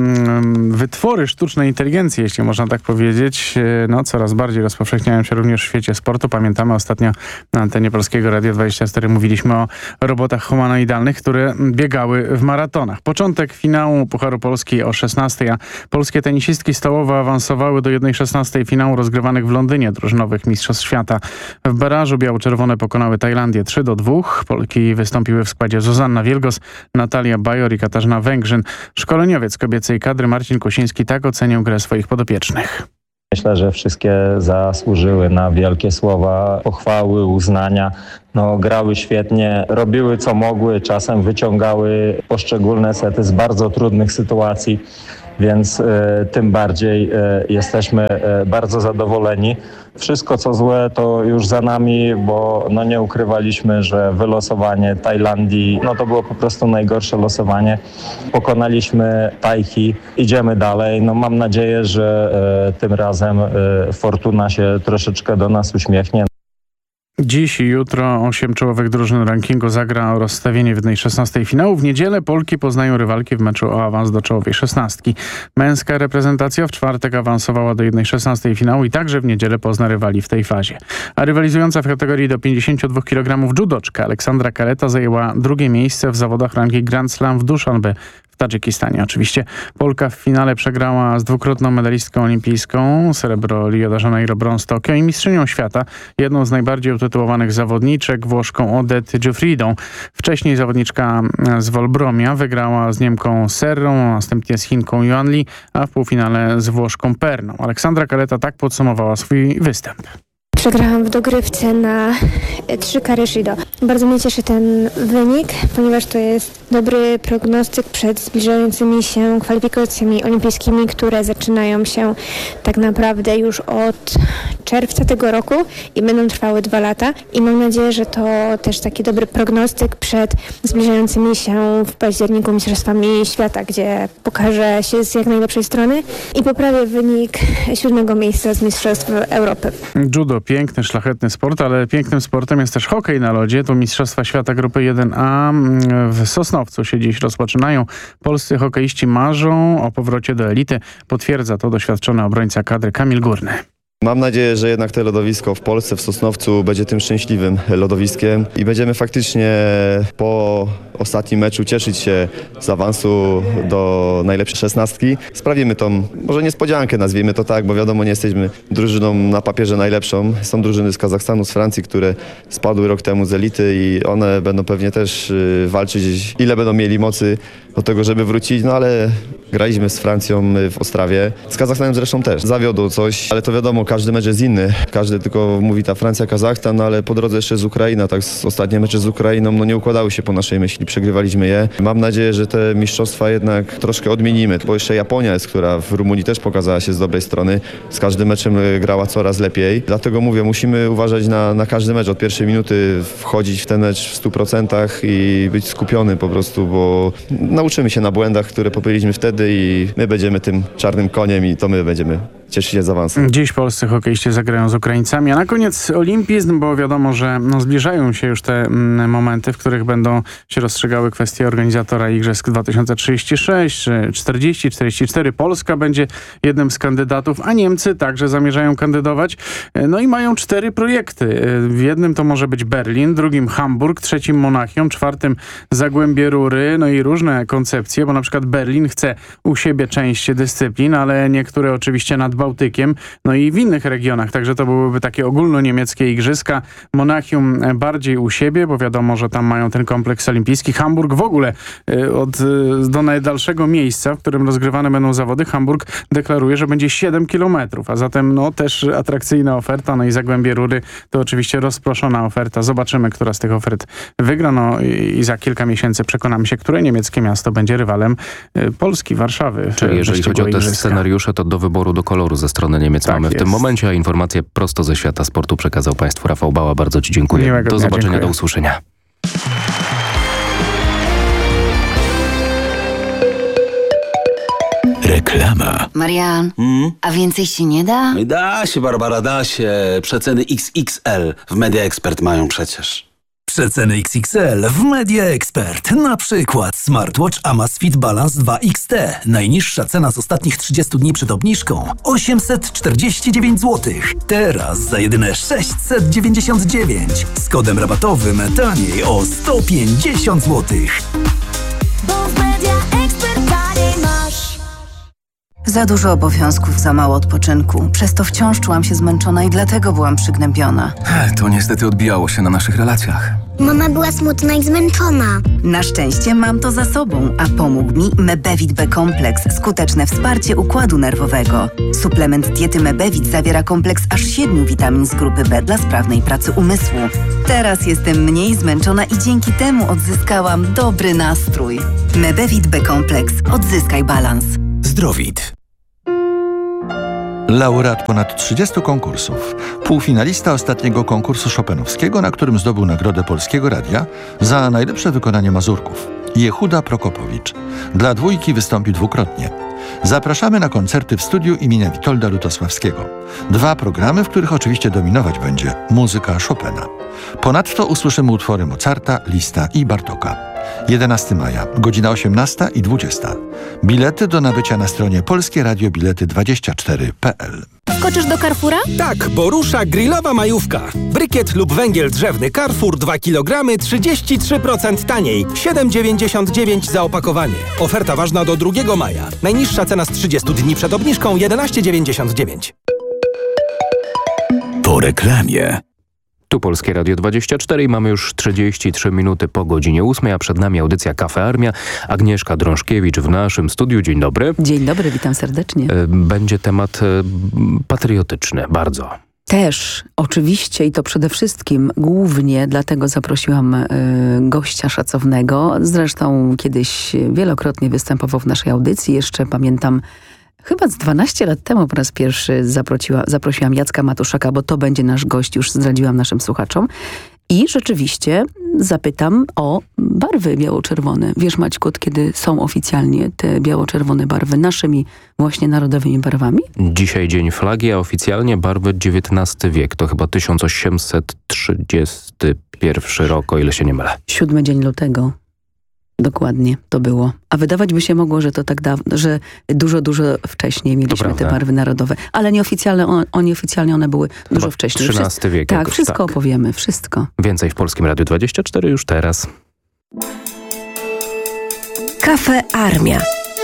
wytwory sztucznej inteligencji, jeśli można tak powiedzieć, no coraz bardziej rozpowszechniają się również w świecie sportu. Pamiętamy ostatnio na antenie Polskiego Radia 24 mówiliśmy o robotach humanoidalnych, które biegały w maratonach. Początek finału Pucharu Polski o 16:00, a polskie tenisistki stołowe awansowały do 1/16 finału rozgrywanych w Londynie drużynowych Mistrzostw Świata. W barażu biało-czerwone pokonały Tajlandię 3-2. Polki wystąpiły w składzie Zuzanna Wielgos, Natalia Bajor i Katarzyna Węgrzyn. Szkoleniowiec kobiecej kadry Marcin Kosiński tak ocenił grę swoich podopiecznych. Myślę, że wszystkie zasłużyły na wielkie słowa, pochwały, uznania. No, grały świetnie, robiły co mogły, czasem wyciągały poszczególne sety z bardzo trudnych sytuacji, więc tym bardziej jesteśmy bardzo zadowoleni. Wszystko co złe to już za nami, bo no nie ukrywaliśmy, że wylosowanie Tajlandii, no to było po prostu najgorsze losowanie. Pokonaliśmy Tajki, idziemy dalej. No mam nadzieję, że tym razem fortuna się troszeczkę do nas uśmiechnie. Dziś i jutro 8 czołowych drużyn rankingu zagra o rozstawienie w 1/16 finału. W niedzielę Polki poznają rywalki w meczu o awans do czołowej 16. Męska reprezentacja w czwartek awansowała do 1/16 finału i także w niedzielę pozna rywali w tej fazie. A rywalizująca w kategorii do 52 kg judoczka Aleksandra Kaleta zajęła drugie miejsce w zawodach rangi Grand Slam w Duszanbe w Tadżykistanie. Oczywiście Polka w finale przegrała z dwukrotną medalistką olimpijską, srebro Rio de Janeiro, brąz Tokio i mistrzynią świata, jedną z najbardziej utytułowanych zawodniczek, Włoszką Odette Giuffridą. Wcześniej zawodniczka z Wolbromia wygrała z Niemką Serrą, następnie z Chinką Yuan Li, a w półfinale z Włoszką Perną. Aleksandra Kaleta tak podsumowała swój występ. Przegrałam w dogrywce na 3 kary Shido. Bardzo mnie cieszy ten wynik, ponieważ to jest dobry prognostyk przed zbliżającymi się kwalifikacjami olimpijskimi, które zaczynają się tak naprawdę już od czerwca tego roku i będą trwały 2 lata. I mam nadzieję, że to też taki dobry prognostyk przed zbliżającymi się w październiku Mistrzostwami Świata, gdzie pokażę się z jak najlepszej strony i poprawię wynik 7. miejsca z Mistrzostw Europy. Judo, piękny, szlachetny sport, ale pięknym sportem jest też hokej na lodzie. To Mistrzostwa Świata Grupy 1A w Sosnowcu się dziś rozpoczynają. Polscy hokeiści marzą o powrocie do elity. Potwierdza to doświadczony obrońca kadry Kamil Górny. Mam nadzieję, że jednak to lodowisko w Polsce, w Sosnowcu będzie tym szczęśliwym lodowiskiem i będziemy faktycznie po ostatnim meczu cieszyć się z awansu do najlepszej 16. Sprawimy tą, może niespodziankę, nazwijmy to tak, bo wiadomo, nie jesteśmy drużyną na papierze najlepszą. Są drużyny z Kazachstanu, z Francji, które spadły rok temu z elity i one będą pewnie też walczyć, ile będą mieli mocy do tego, żeby wrócić, no ale graliśmy z Francją w Ostrawie, z Kazachstanem zresztą też. Zawiodło coś, ale to wiadomo, każdy mecz jest inny. Każdy tylko mówi ta Francja, Kazachstan, no ale po drodze jeszcze z Ukraina, tak ostatnie mecze z Ukrainą, no nie układały się po naszej myśli, przegrywaliśmy je. Mam nadzieję, że te mistrzostwa jednak troszkę odmienimy, bo jeszcze Japonia jest, która w Rumunii też pokazała się z dobrej strony. Z każdym meczem grała coraz lepiej. Dlatego mówię, musimy uważać na każdy mecz. Od pierwszej minuty wchodzić w ten mecz w 100% i być skupiony po prostu, bo nauczymy się na błędach, które popełniliśmy wtedy i my będziemy tym czarnym koniem i to my będziemy cieszyć się z awansem. Dziś polscy hokeiści zagrają z Ukraińcami, a na koniec olimpizm, bo wiadomo, że zbliżają się już te momenty, w których będą się rozstrzygały kwestie organizatora Igrzysk 2036, 40, 44. Polska będzie jednym z kandydatów, a Niemcy także zamierzają kandydować. No i mają 4 projekty. W jednym to może być Berlin, drugim Hamburg, trzecim Monachium, czwartym Zagłębie Rury, no i różne koncepcje, bo na przykład Berlin chce u siebie część dyscyplin, ale niektóre oczywiście nad Bałtykiem, no i w innych regionach, także to byłyby takie ogólnoniemieckie igrzyska. Monachium bardziej u siebie, bo wiadomo, że tam mają ten kompleks olimpijski. Hamburg w ogóle do najdalszego miejsca, w którym rozgrywane będą zawody, Hamburg deklaruje, że będzie 7 kilometrów, a zatem no też atrakcyjna oferta, no i Zagłębie Rury to oczywiście rozproszona oferta. Zobaczymy, która z tych ofert wygra, no i za kilka miesięcy przekonamy się, które niemieckie miasto będzie rywalem Polski, Warszawy. Czyli jeżeli chodzi o te scenariusze, to do wyboru, do koloru ze strony Niemiec mamy w tym momencie, a informacje prosto ze świata sportu przekazał Państwu Rafał Bała. Bardzo Ci dziękuję. Miłego do dnia, zobaczenia, dziękuję. do usłyszenia. Reklama. Marian, a więcej się nie da? Da się, Barbara, da się. Przeceny XXL w Media Expert mają przecież. Przeceny XXL w Media Expert. Na przykład smartwatch Amazfit Balance 2 XT. Najniższa cena z ostatnich 30 dni przed obniżką 849 zł. Teraz za jedyne 699. Z kodem rabatowym taniej o 150 zł. Bo w Media Expert taniej masz. Za dużo obowiązków, za mało odpoczynku. Przez to wciąż czułam się zmęczona i dlatego byłam przygnębiona. To niestety odbijało się na naszych relacjach. Mama była smutna i zmęczona. Na szczęście mam to za sobą, a pomógł mi Mebevit B-kompleks, skuteczne wsparcie układu nerwowego. Suplement diety Mebevit zawiera kompleks aż 7 witamin z grupy B dla sprawnej pracy umysłu. Teraz jestem mniej zmęczona i dzięki temu odzyskałam dobry nastrój. Mebevit B-kompleks. Odzyskaj balans. Zdrowit. Laureat ponad 30 konkursów. Półfinalista ostatniego konkursu chopinowskiego, na którym zdobył Nagrodę Polskiego Radia za najlepsze wykonanie mazurków. Jehuda Prokopowicz. Dla dwójki wystąpił dwukrotnie. Zapraszamy na koncerty w studiu imienia Witolda Lutosławskiego. 2 programy, w których oczywiście dominować będzie muzyka Chopina. Ponadto usłyszymy utwory Mozarta, Lista i Bartoka. 11 maja, godzina 18 i 20. Bilety do nabycia na stronie polskierradiobilety24.pl. Wskoczysz do Carrefoura? Tak, bo rusza grillowa majówka. Brykiet lub węgiel drzewny Carrefour 2 kg 33% taniej. 7,99 za opakowanie. Oferta ważna do 2 maja. Najniższa cena z 30 dni przed obniżką 11,99. Po reklamie. Tu Polskie Radio 24 i mamy już 33 minuty po godzinie 8, a przed nami audycja Kafe Armia. Agnieszka Drążkiewicz w naszym studiu. Dzień dobry. Dzień dobry, witam serdecznie. Będzie temat patriotyczny, bardzo. Też, oczywiście i to przede wszystkim, głównie dlatego zaprosiłam gościa szacownego. Zresztą kiedyś wielokrotnie występował w naszej audycji. Jeszcze pamiętam, chyba z 12 lat temu po raz pierwszy zaprosiłam Jacka Matuszaka, bo to będzie nasz gość, już zdradziłam naszym słuchaczom. I rzeczywiście zapytam o barwy biało-czerwone. Wiesz, Maćku, kiedy są oficjalnie te biało-czerwone barwy naszymi właśnie narodowymi barwami? Dzisiaj Dzień Flagi, a oficjalnie barwy XIX wiek. To chyba 1831 rok, o ile się nie mylę. 7 dzień lutego. Dokładnie, to było. A wydawać by się mogło, że to tak dawno, że dużo wcześniej mieliśmy te barwy narodowe. Ale nieoficjalnie one były dużo wcześniej. XIII wiek. Tak, wszystko opowiemy, wszystko. Więcej w Polskim Radiu 24 już teraz. Kafe Armia.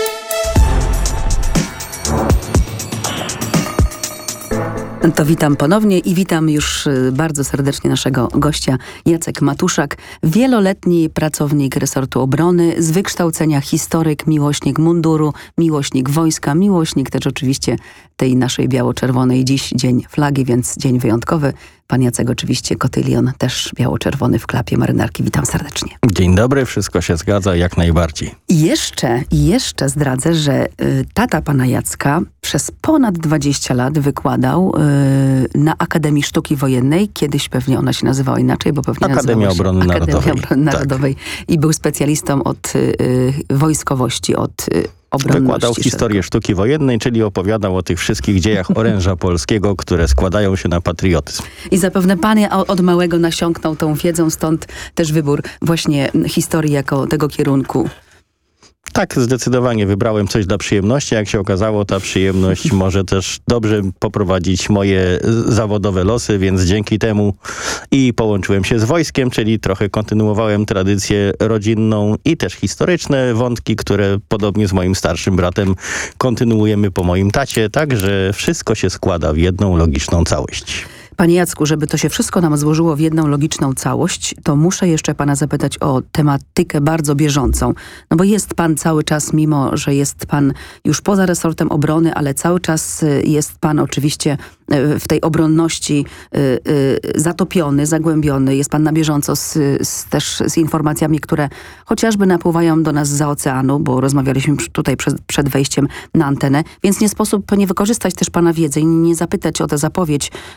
To witam ponownie i witam już bardzo serdecznie naszego gościa Jacek Matuszak, wieloletni pracownik resortu obrony, z wykształcenia historyk, miłośnik munduru, miłośnik wojska, miłośnik też oczywiście tej naszej biało-czerwonej. Dziś dzień flagi, więc dzień wyjątkowy. Pan Jacek oczywiście kotylion, też biało-czerwony w klapie marynarki. Witam serdecznie. Dzień dobry, wszystko się zgadza jak najbardziej. I jeszcze zdradzę, że tata pana Jacka przez ponad 20 lat wykładał na Akademii Sztuki Wojennej. Kiedyś pewnie ona się nazywała inaczej, bo pewnie Akademia Obrony Narodowej. Narodowej. I był specjalistą od wojskowości, od obronności. Wykładał historię sztuki wojennej, czyli opowiadał o tych wszystkich dziejach oręża polskiego, które składają się na patriotyzm. I zapewne pan od małego nasiąknął tą wiedzą, stąd też wybór właśnie historii jako tego kierunku. Tak, zdecydowanie wybrałem coś dla przyjemności. Jak się okazało, ta przyjemność może też dobrze poprowadzić moje zawodowe losy, więc dzięki temu i połączyłem się z wojskiem, czyli trochę kontynuowałem tradycję rodzinną i też historyczne wątki, które podobnie z moim starszym bratem kontynuujemy po moim tacie, także wszystko się składa w jedną logiczną całość. Panie Jacku, żeby to się wszystko nam złożyło w jedną logiczną całość, to muszę jeszcze pana zapytać o tematykę bardzo bieżącą. No bo jest pan cały czas, mimo że jest pan już poza resortem obrony, ale cały czas jest pan oczywiście w tej obronności zatopiony, zagłębiony. Jest pan na bieżąco też z informacjami, które chociażby napływają do nas zza oceanu, bo rozmawialiśmy tutaj przed wejściem na antenę, więc nie sposób nie wykorzystać też pana wiedzy i nie zapytać o tę zapowiedź szefa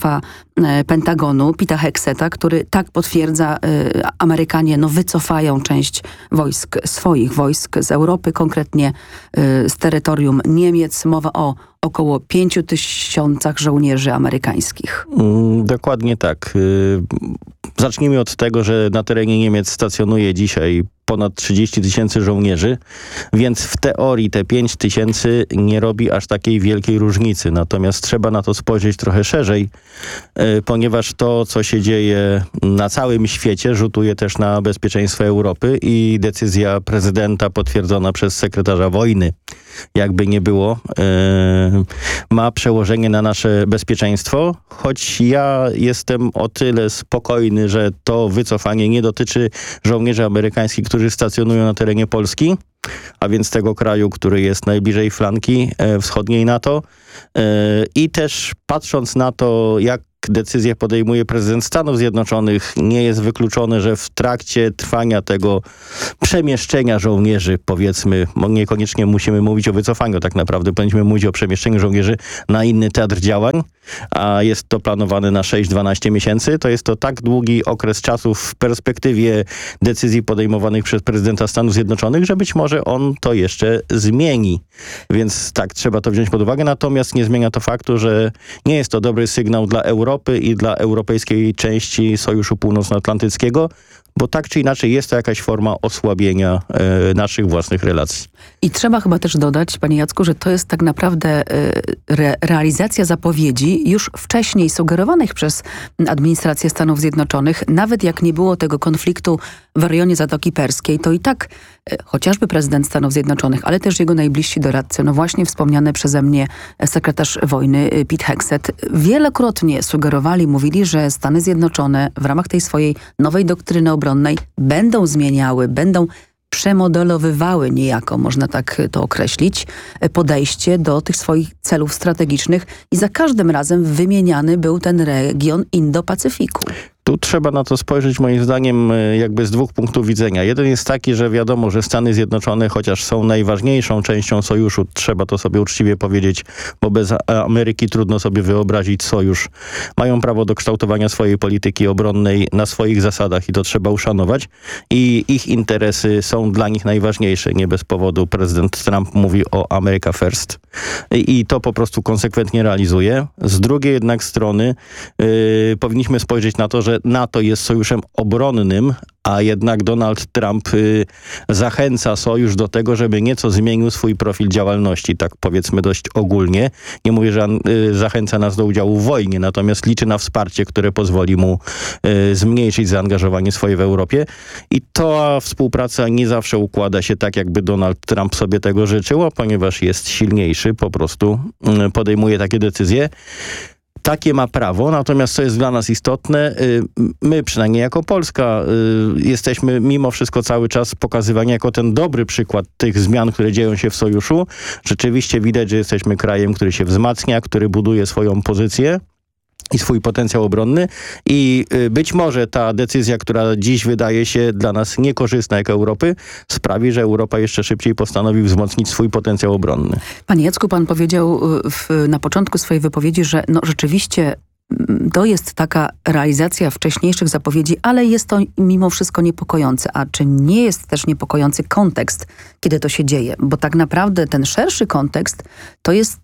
szefa Pentagonu, Peta Hegseta, który tak potwierdza, Amerykanie wycofają część swoich wojsk z Europy, konkretnie z terytorium Niemiec. Mowa o około 5000 żołnierzy amerykańskich. Dokładnie tak. Zacznijmy od tego, że na terenie Niemiec stacjonuje dzisiaj ponad 30 000 żołnierzy, więc w teorii te 5 000 nie robi aż takiej wielkiej różnicy. Natomiast trzeba na to spojrzeć trochę szerzej, ponieważ to, co się dzieje na całym świecie, rzutuje też na bezpieczeństwo Europy i decyzja prezydenta potwierdzona przez sekretarza wojny, jakby nie było, ma przełożenie na nasze bezpieczeństwo, choć ja jestem o tyle spokojny, że to wycofanie nie dotyczy żołnierzy amerykańskich, którzy stacjonują na terenie Polski, a więc tego kraju, który jest najbliżej flanki wschodniej NATO. I też patrząc na to, jak decyzję podejmuje prezydent Stanów Zjednoczonych, nie jest wykluczone, że w trakcie trwania tego przemieszczenia żołnierzy, powiedzmy, niekoniecznie musimy mówić o wycofaniu, tak naprawdę powinniśmy mówić o przemieszczeniu żołnierzy na inny teatr działań, a jest to planowane na 6-12 miesięcy. To jest to tak długi okres czasu w perspektywie decyzji podejmowanych przez prezydenta Stanów Zjednoczonych, że być może on to jeszcze zmieni. Więc tak, trzeba to wziąć pod uwagę, natomiast nie zmienia to faktu, że nie jest to dobry sygnał dla Europy i dla europejskiej części Sojuszu Północnoatlantyckiego, bo tak czy inaczej jest to jakaś forma osłabienia naszych własnych relacji. I trzeba chyba też dodać, panie Jacku, że to jest tak naprawdę realizacja zapowiedzi już wcześniej sugerowanych przez administrację Stanów Zjednoczonych. Nawet jak nie było tego konfliktu w rejonie Zatoki Perskiej, to i tak chociażby prezydent Stanów Zjednoczonych, ale też jego najbliżsi doradcy, właśnie wspomniany przeze mnie sekretarz wojny Pete Hegseth, wielokrotnie sugerowali, mówili, że Stany Zjednoczone w ramach tej swojej nowej doktryny obronnej będą zmieniały, będą przemodelowywały niejako, można tak to określić, podejście do tych swoich celów strategicznych i za każdym razem wymieniany był ten region Indo-Pacyfiku. Tu trzeba na to spojrzeć moim zdaniem jakby z dwóch punktów widzenia. Jeden jest taki, że wiadomo, że Stany Zjednoczone, chociaż są najważniejszą częścią sojuszu, trzeba to sobie uczciwie powiedzieć, bo bez Ameryki trudno sobie wyobrazić sojusz. Mają prawo do kształtowania swojej polityki obronnej na swoich zasadach i to trzeba uszanować. I ich interesy są dla nich najważniejsze. Nie bez powodu prezydent Trump mówi o America First. I to po prostu konsekwentnie realizuje. Z drugiej jednak strony powinniśmy spojrzeć na to, że NATO jest sojuszem obronnym, a jednak Donald Trump zachęca sojusz do tego, żeby nieco zmienił swój profil działalności, tak powiedzmy dość ogólnie. Nie mówię, że zachęca nas do udziału w wojnie, natomiast liczy na wsparcie, które pozwoli mu zmniejszyć zaangażowanie swoje w Europie. I ta współpraca nie zawsze układa się tak, jakby Donald Trump sobie tego życzył, ponieważ jest silniejszy, po prostu podejmuje takie decyzje. Takie ma prawo, natomiast co jest dla nas istotne, my przynajmniej jako Polska jesteśmy mimo wszystko cały czas pokazywani jako ten dobry przykład tych zmian, które dzieją się w sojuszu. Rzeczywiście widać, że jesteśmy krajem, który się wzmacnia, który buduje swoją pozycję i swój potencjał obronny i być może ta decyzja, która dziś wydaje się dla nas niekorzystna jako Europy, sprawi, że Europa jeszcze szybciej postanowi wzmocnić swój potencjał obronny. Panie Jacku, pan powiedział na początku swojej wypowiedzi, że rzeczywiście to jest taka realizacja wcześniejszych zapowiedzi, ale jest to mimo wszystko niepokojące. A czy nie jest też niepokojący kontekst, kiedy to się dzieje? Bo tak naprawdę ten szerszy kontekst to jest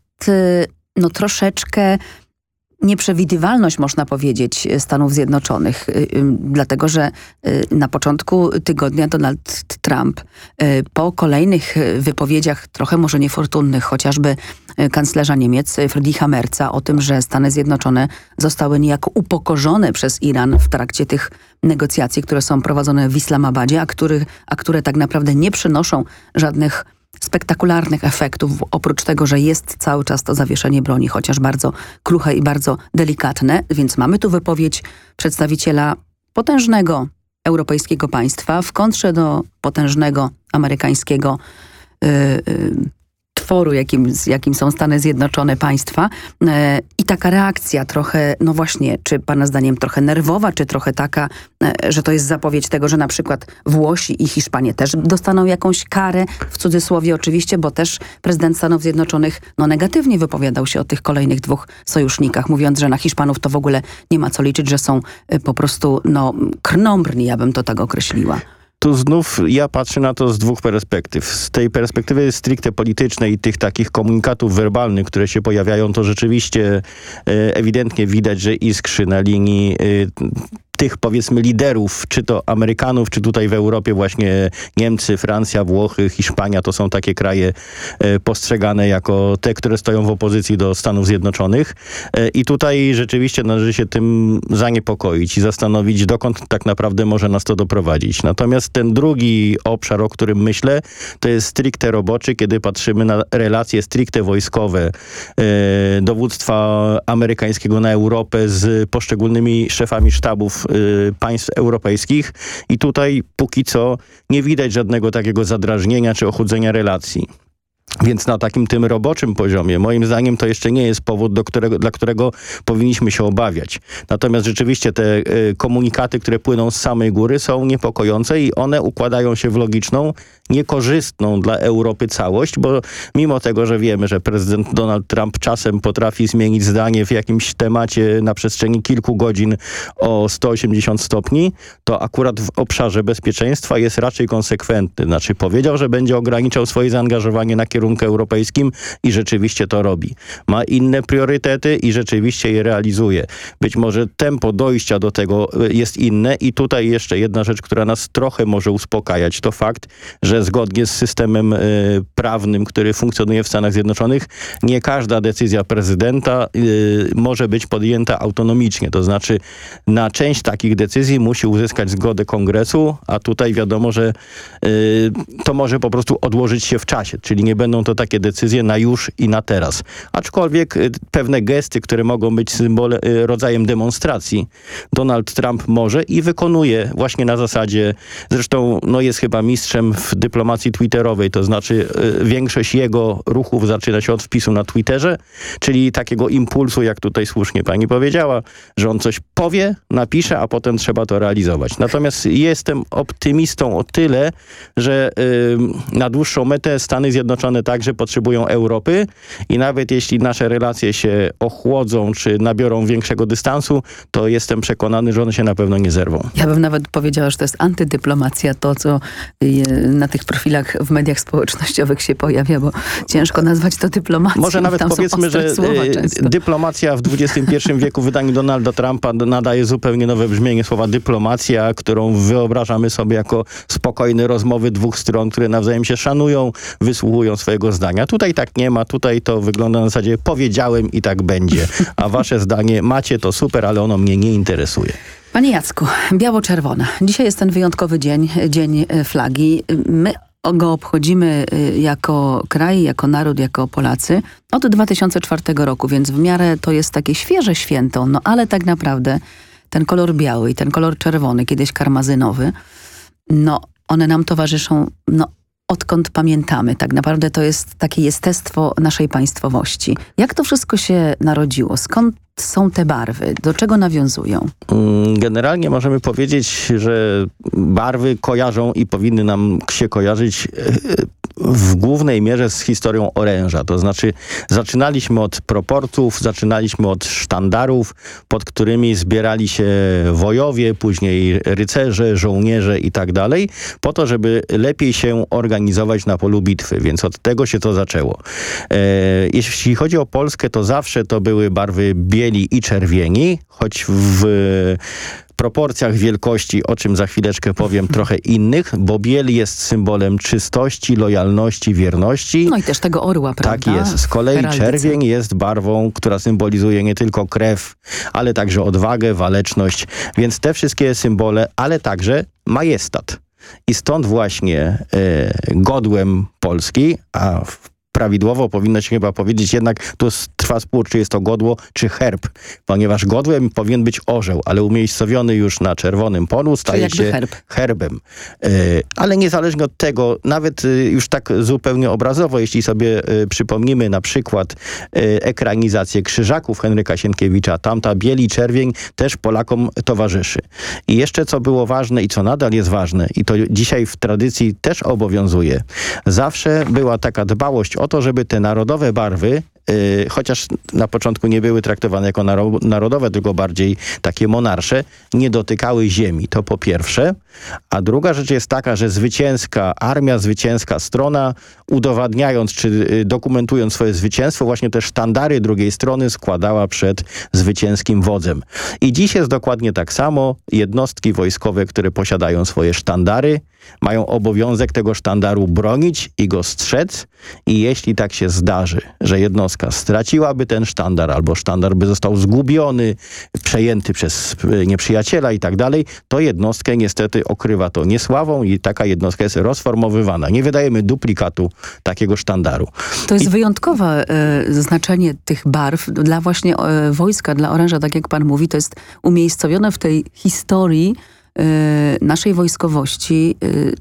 troszeczkę nieprzewidywalność, można powiedzieć, Stanów Zjednoczonych, dlatego że na początku tygodnia Donald Trump po kolejnych wypowiedziach, trochę może niefortunnych, chociażby kanclerza Niemiec Friedricha Merza o tym, że Stany Zjednoczone zostały niejako upokorzone przez Iran w trakcie tych negocjacji, które są prowadzone w Islamabadzie, a które tak naprawdę nie przynoszą żadnych spektakularnych efektów, oprócz tego, że jest cały czas to zawieszenie broni, chociaż bardzo kruche i bardzo delikatne. Więc mamy tu wypowiedź przedstawiciela potężnego europejskiego państwa w kontrze do potężnego amerykańskiego stworu, jakim są Stany Zjednoczone państwa. I taka reakcja trochę, no właśnie, czy pana zdaniem trochę nerwowa, czy trochę taka, że to jest zapowiedź tego, że na przykład Włosi i Hiszpanie też dostaną jakąś karę, w cudzysłowie oczywiście, bo też prezydent Stanów Zjednoczonych negatywnie wypowiadał się o tych kolejnych 2 sojusznikach, mówiąc, że na Hiszpanów to w ogóle nie ma co liczyć, że są po prostu krnąbrni, ja bym to tak określiła. Tu znów ja patrzę na to z 2 perspektyw. Z tej perspektywy stricte politycznej i tych takich komunikatów werbalnych, które się pojawiają, to rzeczywiście ewidentnie widać, że iskrzy na linii tych, powiedzmy, liderów, czy to Amerykanów, czy tutaj w Europie właśnie Niemcy, Francja, Włochy, Hiszpania, to są takie kraje postrzegane jako te, które stoją w opozycji do Stanów Zjednoczonych. I tutaj rzeczywiście należy się tym zaniepokoić i zastanowić, dokąd tak naprawdę może nas to doprowadzić. Natomiast ten drugi obszar, o którym myślę, to jest stricte roboczy, kiedy patrzymy na relacje stricte wojskowe dowództwa amerykańskiego na Europę z poszczególnymi szefami sztabów państw europejskich i tutaj póki co nie widać żadnego takiego zadrażnienia czy ochudzenia relacji. Więc na takim tym roboczym poziomie, moim zdaniem, to jeszcze nie jest powód, dla którego powinniśmy się obawiać. Natomiast rzeczywiście te komunikaty, które płyną z samej góry, są niepokojące i one układają się w logiczną, niekorzystną dla Europy całość, bo mimo tego, że wiemy, że prezydent Donald Trump czasem potrafi zmienić zdanie w jakimś temacie na przestrzeni kilku godzin o 180 stopni, to akurat w obszarze bezpieczeństwa jest raczej konsekwentny. Znaczy powiedział, że będzie ograniczał swoje zaangażowanie na kierunku europejskim i rzeczywiście to robi. Ma inne priorytety i rzeczywiście je realizuje. Być może tempo dojścia do tego jest inne i tutaj jeszcze jedna rzecz, która nas trochę może uspokajać, to fakt, że zgodnie z systemem prawnym, który funkcjonuje w Stanach Zjednoczonych, nie każda decyzja prezydenta może być podjęta autonomicznie. To znaczy na część takich decyzji musi uzyskać zgodę Kongresu, a tutaj wiadomo, że to może po prostu odłożyć się w czasie, czyli nie będą to takie decyzje na już i na teraz. Aczkolwiek pewne gesty, które mogą być rodzajem demonstracji, Donald Trump może i wykonuje właśnie na zasadzie, zresztą jest chyba mistrzem w dyplomacji twitterowej, to znaczy większość jego ruchów zaczyna się od wpisu na Twitterze, czyli takiego impulsu, jak tutaj słusznie pani powiedziała, że on coś powie, napisze, a potem trzeba to realizować. Natomiast jestem optymistą o tyle, że na dłuższą metę Stany Zjednoczone także potrzebują Europy i nawet jeśli nasze relacje się ochłodzą, czy nabiorą większego dystansu, to jestem przekonany, że one się na pewno nie zerwą. Ja bym nawet powiedziała, że to jest antydyplomacja, to co na tych profilach w mediach społecznościowych się pojawia, bo ciężko nazwać to dyplomacją. Może nawet powiedzmy, że dyplomacja w XXI wieku w wydaniu Donalda Trumpa nadaje zupełnie nowe brzmienie słowa dyplomacja, którą wyobrażamy sobie jako spokojne rozmowy 2 stron, które nawzajem się szanują, wysłuchują swojego zdania. Tutaj tak nie ma, tutaj to wygląda na zasadzie powiedziałem i tak będzie, a wasze zdanie macie, to super, ale ono mnie nie interesuje. Panie Jacku, biało-czerwona. Dzisiaj jest ten wyjątkowy dzień, Dzień Flagi. My go obchodzimy jako kraj, jako naród, jako Polacy od 2004 roku, więc w miarę to jest takie świeże święto, ale tak naprawdę ten kolor biały i ten kolor czerwony, kiedyś karmazynowy, one nam towarzyszą, odkąd pamiętamy. Tak naprawdę to jest takie jestestwo naszej państwowości. Jak to wszystko się narodziło? Skąd są te barwy? Do czego nawiązują? Generalnie możemy powiedzieć, że barwy kojarzą i powinny nam się kojarzyć w głównej mierze z historią oręża. To znaczy zaczynaliśmy od proporców, zaczynaliśmy od sztandarów, pod którymi zbierali się wojowie, później rycerze, żołnierze i tak dalej, po to, żeby lepiej się organizować na polu bitwy. Więc od tego się to zaczęło. Jeśli chodzi o Polskę, to zawsze to były barwy bieli i czerwieni, choć w proporcjach wielkości, o czym za chwileczkę powiem, trochę innych, bo biel jest symbolem czystości, lojalności, wierności. I też tego orła, prawda? Tak jest. Z kolei czerwień jest barwą, która symbolizuje nie tylko krew, ale także odwagę, waleczność. Więc te wszystkie symbole, ale także majestat. I stąd właśnie godłem Polski, a w prawidłowo powinno się chyba powiedzieć jednak, tu trwa spór, czy jest to godło, czy herb. Ponieważ godłem powinien być orzeł, ale umiejscowiony już na czerwonym polu staje się herbem. Ale niezależnie od tego, nawet już tak zupełnie obrazowo, jeśli sobie przypomnimy na przykład ekranizację Krzyżaków Henryka Sienkiewicza, tamta biel i czerwień też Polakom towarzyszy. I jeszcze co było ważne i co nadal jest ważne, i to dzisiaj w tradycji też obowiązuje, zawsze była taka dbałość o to, żeby te narodowe barwy, chociaż na początku nie były traktowane jako narodowe, tylko bardziej takie monarsze, nie dotykały ziemi. To po pierwsze. A druga rzecz jest taka, że armia zwycięska strona, udowadniając czy dokumentując swoje zwycięstwo, właśnie te sztandary drugiej strony składała przed zwycięskim wodzem. I dziś jest dokładnie tak samo. Jednostki wojskowe, które posiadają swoje sztandary, mają obowiązek tego sztandaru bronić i go strzec. I jeśli tak się zdarzy, że jednostka straciłaby ten sztandar, albo sztandar by został zgubiony, przejęty przez nieprzyjaciela i tak dalej, to jednostkę niestety okrywa to niesławą i taka jednostka jest rozformowywana. Nie wydajemy duplikatu takiego sztandaru. To jest wyjątkowe znaczenie tych barw dla właśnie wojska, dla oręża, tak jak pan mówi, to jest umiejscowione w tej historii naszej wojskowości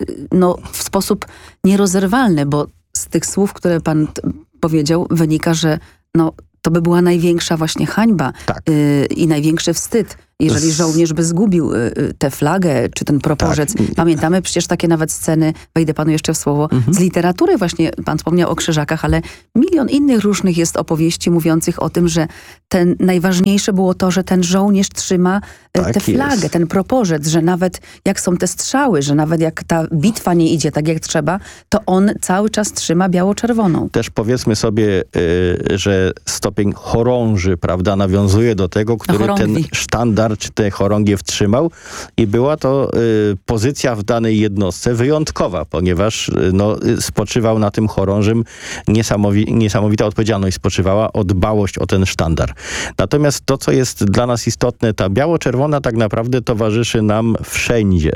w sposób nierozerwalny, bo z tych słów, które pan powiedział, wynika, że to by była największa właśnie hańba i największy wstyd, jeżeli żołnierz by zgubił tę flagę, czy ten proporzec. Tak. Pamiętamy przecież takie nawet sceny, wejdę panu jeszcze w słowo, z literatury właśnie, pan wspomniał o Krzyżakach, ale milion innych różnych jest opowieści mówiących o tym, że najważniejsze było to, że ten żołnierz trzyma tę flagę, ten proporzec, że nawet jak są te strzały, że nawet jak ta bitwa nie idzie tak jak trzeba, to on cały czas trzyma biało-czerwoną. Też powiedzmy sobie, że stopień chorąży, prawda, nawiązuje do tego, który ten sztandar czy tę chorągiew trzymał i była to pozycja w danej jednostce wyjątkowa, ponieważ spoczywał na tym chorążym niesamowita odpowiedzialność spoczywała o dbałość o ten sztandar. Natomiast to, co jest dla nas istotne, ta biało-czerwona tak naprawdę towarzyszy nam wszędzie.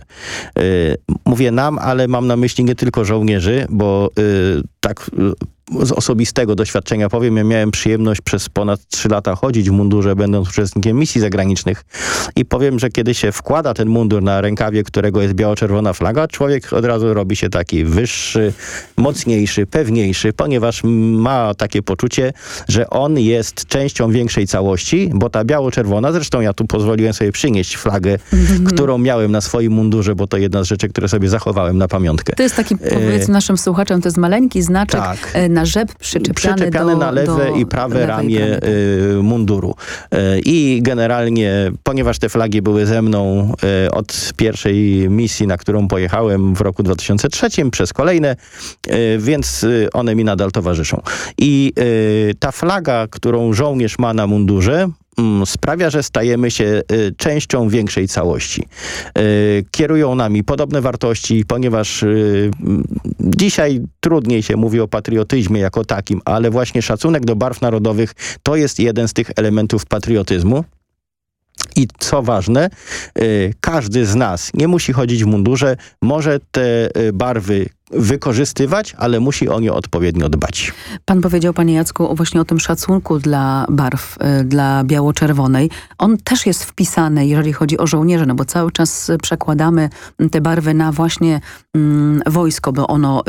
Mówię nam, ale mam na myśli nie tylko żołnierzy, bo tak z osobistego doświadczenia powiem, ja miałem przyjemność przez ponad 3 lata chodzić w mundurze, będąc uczestnikiem misji zagranicznych i powiem, że kiedy się wkłada ten mundur na rękawie, którego jest biało-czerwona flaga, człowiek od razu robi się taki wyższy, mocniejszy, pewniejszy, ponieważ ma takie poczucie, że on jest częścią większej całości, bo ta biało-czerwona, zresztą ja tu pozwoliłem sobie przynieść flagę, którą miałem na swoim mundurze, bo to jedna z rzeczy, które sobie zachowałem na pamiątkę. To jest taki, powiedzmy naszym słuchaczom, to jest maleńki znaczek na rzep przyczepiany na lewe i prawe ramię munduru. I generalnie, ponieważ te flagi były ze mną od pierwszej misji, na którą pojechałem w roku 2003, przez kolejne, więc one mi nadal towarzyszą. I ta flaga, którą żołnierz ma na mundurze, sprawia, że stajemy się częścią większej całości. Kierują nami podobne wartości, ponieważ dzisiaj trudniej się mówi o patriotyzmie jako takim, ale właśnie szacunek do barw narodowych to jest jeden z tych elementów patriotyzmu. I co ważne, każdy z nas nie musi chodzić w mundurze, może te barwy wykorzystywać, ale musi o nie odpowiednio dbać. Pan powiedział, panie Jacku, właśnie o tym szacunku dla barw, dla biało-czerwonej. On też jest wpisany, jeżeli chodzi o żołnierzy, bo cały czas przekładamy te barwy na właśnie wojsko, bo ono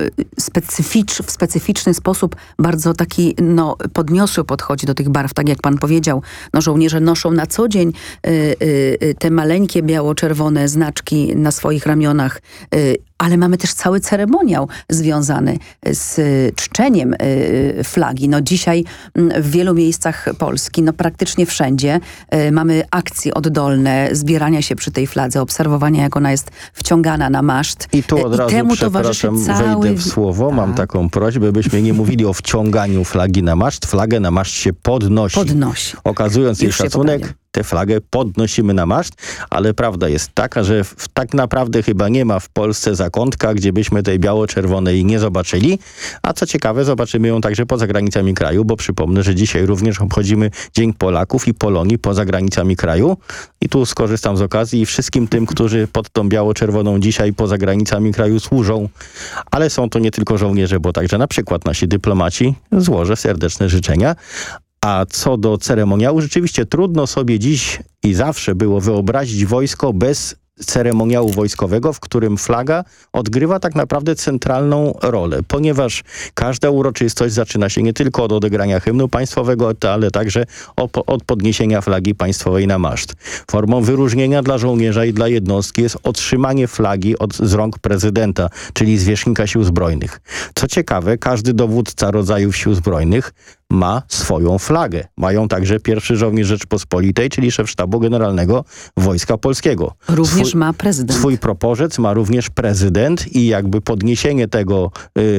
w specyficzny sposób bardzo taki podniosły podchodzi do tych barw, tak jak pan powiedział. Żołnierze noszą na co dzień te maleńkie biało-czerwone znaczki na swoich ramionach, ale mamy też cały ceremoniał związany z czczeniem flagi. Dzisiaj w wielu miejscach Polski, praktycznie wszędzie mamy akcje oddolne, zbierania się przy tej fladze, obserwowania, jak ona jest wciągana na maszt. I tu od razu, temu przepraszam, wejdę w słowo. Mam taką prośbę, byśmy nie mówili o wciąganiu flagi na maszt. Flagę na maszt się podnosi. Okazując jej szacunek, tę flagę podnosimy na maszt, ale prawda jest taka, że tak naprawdę chyba nie ma w Polsce zakątka, gdzie byśmy tej biało-czerwonej nie zobaczyli, a co ciekawe, zobaczymy ją także poza granicami kraju, bo przypomnę, że dzisiaj również obchodzimy Dzień Polaków i Polonii poza granicami kraju i tu skorzystam z okazji i wszystkim tym, którzy pod tą biało-czerwoną dzisiaj poza granicami kraju służą, ale są to nie tylko żołnierze, bo także na przykład nasi dyplomaci, złożę serdeczne życzenia. A co do ceremoniału, rzeczywiście trudno sobie dziś i zawsze było wyobrazić wojsko bez ceremoniału wojskowego, w którym flaga odgrywa tak naprawdę centralną rolę, ponieważ każda uroczystość zaczyna się nie tylko od odegrania hymnu państwowego, ale także od podniesienia flagi państwowej na maszt. Formą wyróżnienia dla żołnierza i dla jednostki jest otrzymanie flagi z rąk prezydenta, czyli zwierzchnika Sił Zbrojnych. Co ciekawe, każdy dowódca rodzajów Sił Zbrojnych ma swoją flagę. Mają także pierwszy żołnierz Rzeczypospolitej, czyli szef Sztabu Generalnego Wojska Polskiego. Również ma prezydent. Swój proporzec ma również prezydent i jakby podniesienie tego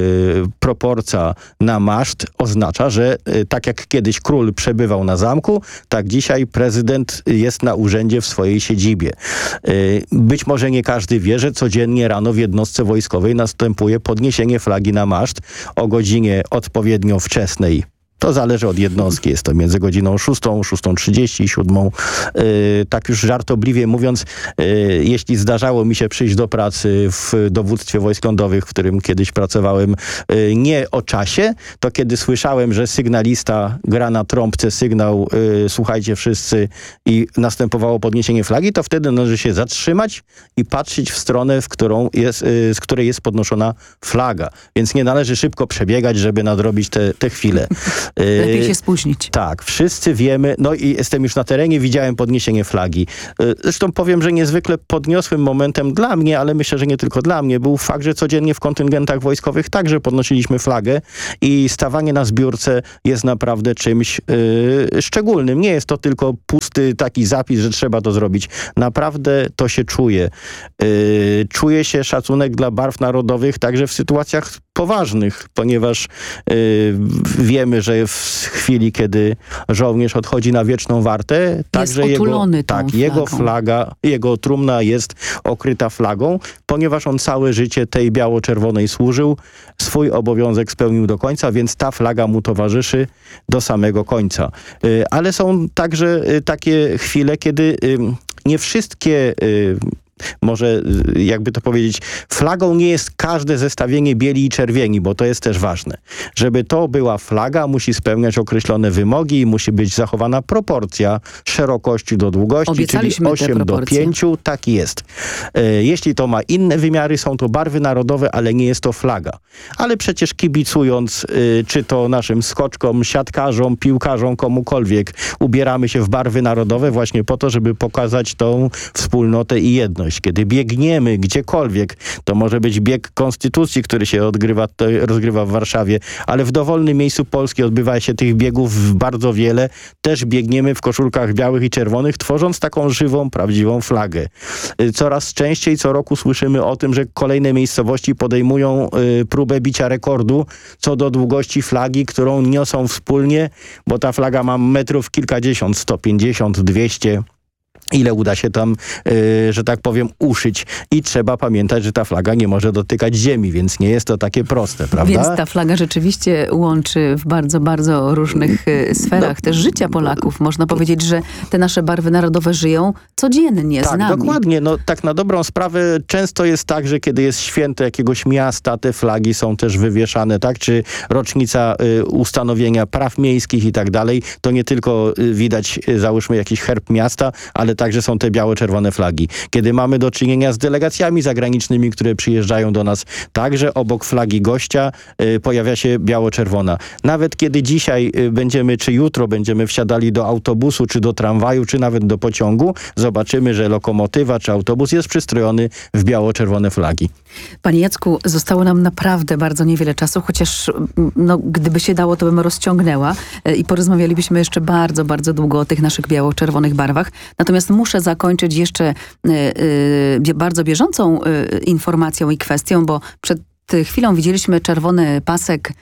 proporca na maszt oznacza, że tak jak kiedyś król przebywał na zamku, tak dzisiaj prezydent jest na urzędzie w swojej siedzibie. Być może nie każdy wie, że codziennie rano w jednostce wojskowej następuje podniesienie flagi na maszt o godzinie odpowiednio wczesnej. To zależy od jednostki. Jest to między godziną 6, 6:30 i 7. Tak już żartobliwie mówiąc, jeśli zdarzało mi się przyjść do pracy w dowództwie wojsk lądowych, w którym kiedyś pracowałem, nie o czasie, to kiedy słyszałem, że sygnalista gra na trąbce sygnał słuchajcie wszyscy i następowało podniesienie flagi, to wtedy należy się zatrzymać i patrzeć w stronę, z której jest podnoszona flaga. Więc nie należy szybko przebiegać, żeby nadrobić te chwile. Lepiej się spóźnić. Tak, wszyscy wiemy, no i jestem już na terenie, widziałem podniesienie flagi. Zresztą powiem, że niezwykle podniosłym momentem dla mnie, ale myślę, że nie tylko dla mnie, był fakt, że codziennie w kontyngentach wojskowych także podnosiliśmy flagę i stawanie na zbiórce jest naprawdę czymś szczególnym. Nie jest to tylko pusty taki zapis, że trzeba to zrobić. Naprawdę to się czuje. Czuje się szacunek dla barw narodowych także w sytuacjach poważnych, ponieważ wiemy, że w chwili, kiedy żołnierz odchodzi na wieczną wartę, także jego trumna jest okryta flagą, ponieważ on całe życie tej biało-czerwonej służył, swój obowiązek spełnił do końca, więc ta flaga mu towarzyszy do samego końca. Ale są także takie chwile, kiedy nie wszystkie może jakby to powiedzieć, flagą nie jest każde zestawienie bieli i czerwieni, bo to jest też ważne. Żeby to była flaga, musi spełniać określone wymogi i musi być zachowana proporcja szerokości do długości, czyli 8 do 5, tak jest. Jeśli to ma inne wymiary, są to barwy narodowe, ale nie jest to flaga. Ale przecież kibicując, czy to naszym skoczkom, siatkarzom, piłkarzom, komukolwiek, ubieramy się w barwy narodowe właśnie po to, żeby pokazać tą wspólnotę i jedność. Kiedy biegniemy gdziekolwiek, to może być bieg Konstytucji, który się rozgrywa w Warszawie, ale w dowolnym miejscu Polski odbywa się tych biegów bardzo wiele. Też biegniemy w koszulkach białych i czerwonych, tworząc taką żywą, prawdziwą flagę. Coraz częściej co roku słyszymy o tym, że kolejne miejscowości podejmują próbę bicia rekordu co do długości flagi, którą niosą wspólnie, bo ta flaga ma metrów kilkadziesiąt, 150, 200. Ile uda się tam, że tak powiem, uszyć. I trzeba pamiętać, że ta flaga nie może dotykać ziemi, więc nie jest to takie proste, prawda? Więc ta flaga rzeczywiście łączy w bardzo, bardzo różnych sferach też życia Polaków. Można powiedzieć, że te nasze barwy narodowe żyją codziennie z nami. Tak, dokładnie. No, tak na dobrą sprawę często jest tak, że kiedy jest święto jakiegoś miasta, te flagi są też wywieszane, tak? Czy rocznica ustanowienia praw miejskich i tak dalej, to nie tylko widać, załóżmy, jakiś herb miasta, ale także są te biało-czerwone flagi. Kiedy mamy do czynienia z delegacjami zagranicznymi, które przyjeżdżają do nas, także obok flagi gościa pojawia się biało-czerwona. Nawet kiedy dzisiaj będziemy, czy jutro będziemy wsiadali do autobusu, czy do tramwaju, czy nawet do pociągu, zobaczymy, że lokomotywa, czy autobus jest przystrojony w biało-czerwone flagi. Panie Jacku, zostało nam naprawdę bardzo niewiele czasu, chociaż gdyby się dało, to bym rozciągnęła i porozmawialibyśmy jeszcze bardzo, bardzo długo o tych naszych biało-czerwonych barwach. Natomiast muszę zakończyć jeszcze bardzo bieżącą informacją i kwestią, bo przed Przed chwilą widzieliśmy czerwony pasek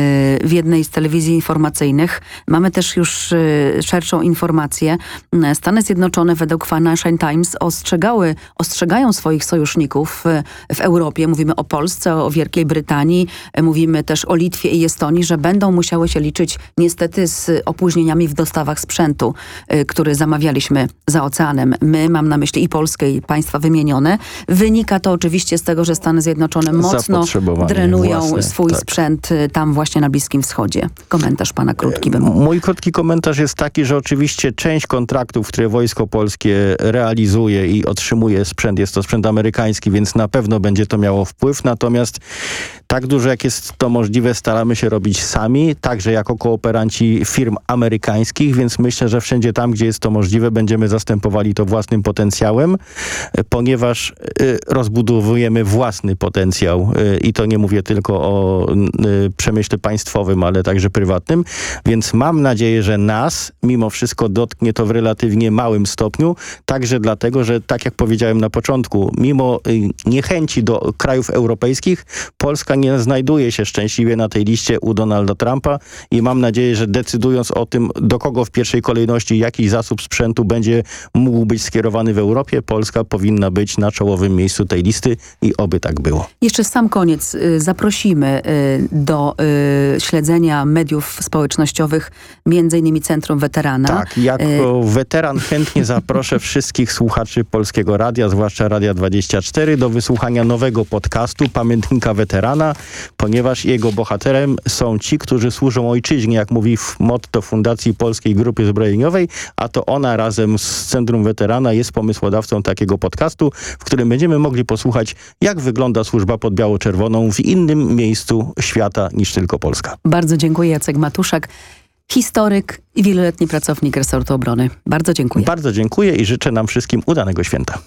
w jednej z telewizji informacyjnych. Mamy też już szerszą informację. Stany Zjednoczone według Financial Times ostrzegają swoich sojuszników w Europie. Mówimy o Polsce, o Wielkiej Brytanii, mówimy też o Litwie i Estonii, że będą musiały się liczyć niestety z opóźnieniami w dostawach sprzętu, który zamawialiśmy za oceanem. My, mam na myśli i Polskę, i państwa wymienione. Wynika to oczywiście z tego, że Stany Zjednoczone mocno drenują swój sprzęt tam właśnie na Bliskim Wschodzie. Komentarz pana krótki bym mógł. Mój krótki komentarz jest taki, że oczywiście część kontraktów, które Wojsko Polskie realizuje i otrzymuje sprzęt, jest to sprzęt amerykański, więc na pewno będzie to miało wpływ. Natomiast tak dużo jak jest to możliwe, staramy się robić sami, także jako kooperanci firm amerykańskich, więc myślę, że wszędzie tam, gdzie jest to możliwe, będziemy zastępowali to własnym potencjałem, ponieważ rozbudowujemy własny potencjał i to nie mówię tylko o przemyśle państwowym, ale także prywatnym, więc mam nadzieję, że nas mimo wszystko dotknie to w relatywnie małym stopniu, także dlatego, że tak jak powiedziałem na początku, mimo niechęci do krajów europejskich, Polska nie znajduje się szczęśliwie na tej liście u Donalda Trumpa i mam nadzieję, że decydując o tym, do kogo w pierwszej kolejności jaki zasób sprzętu będzie mógł być skierowany w Europie, Polska powinna być na czołowym miejscu tej listy i oby tak było. Jeszcze sam koniec. Zaprosimy do śledzenia mediów społecznościowych, między innymi Centrum Weterana. Tak, jako weteran chętnie zaproszę wszystkich słuchaczy Polskiego Radia, zwłaszcza Radia 24, do wysłuchania nowego podcastu Pamiętnika Weterana, ponieważ jego bohaterem są ci, którzy służą ojczyźnie, jak mówi motto Fundacji Polskiej Grupy Zbrojeniowej, a to ona razem z Centrum Weterana jest pomysłodawcą takiego podcastu, w którym będziemy mogli posłuchać, jak wygląda służba pod biało-czerwoną w innym miejscu świata niż tylko Polska. Bardzo dziękuję. Jacek Matuszak, historyk i wieloletni pracownik resortu obrony. Bardzo dziękuję. Bardzo dziękuję i życzę nam wszystkim udanego święta.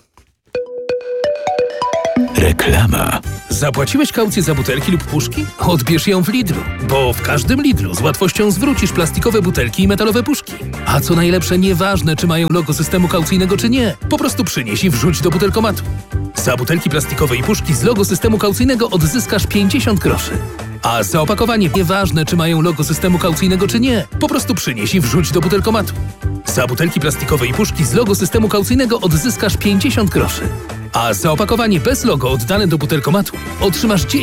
Reklama. Zapłaciłeś kaucję za butelki lub puszki? Odbierz ją w Lidlu, bo w każdym Lidlu z łatwością zwrócisz plastikowe butelki i metalowe puszki. A co najlepsze, nieważne czy mają logo systemu kaucyjnego czy nie, po prostu przynieś i wrzuć do butelkomatu. Za butelki plastikowe i puszki z logo systemu kaucyjnego odzyskasz 50 groszy. A za opakowanie, nieważne czy mają logo systemu kaucyjnego czy nie, po prostu przynieś i wrzuć do butelkomatu. Za butelki plastikowe i puszki z logo systemu kaucyjnego odzyskasz 50 groszy. A za opakowanie bez logo oddane do butelkomatu otrzymasz 10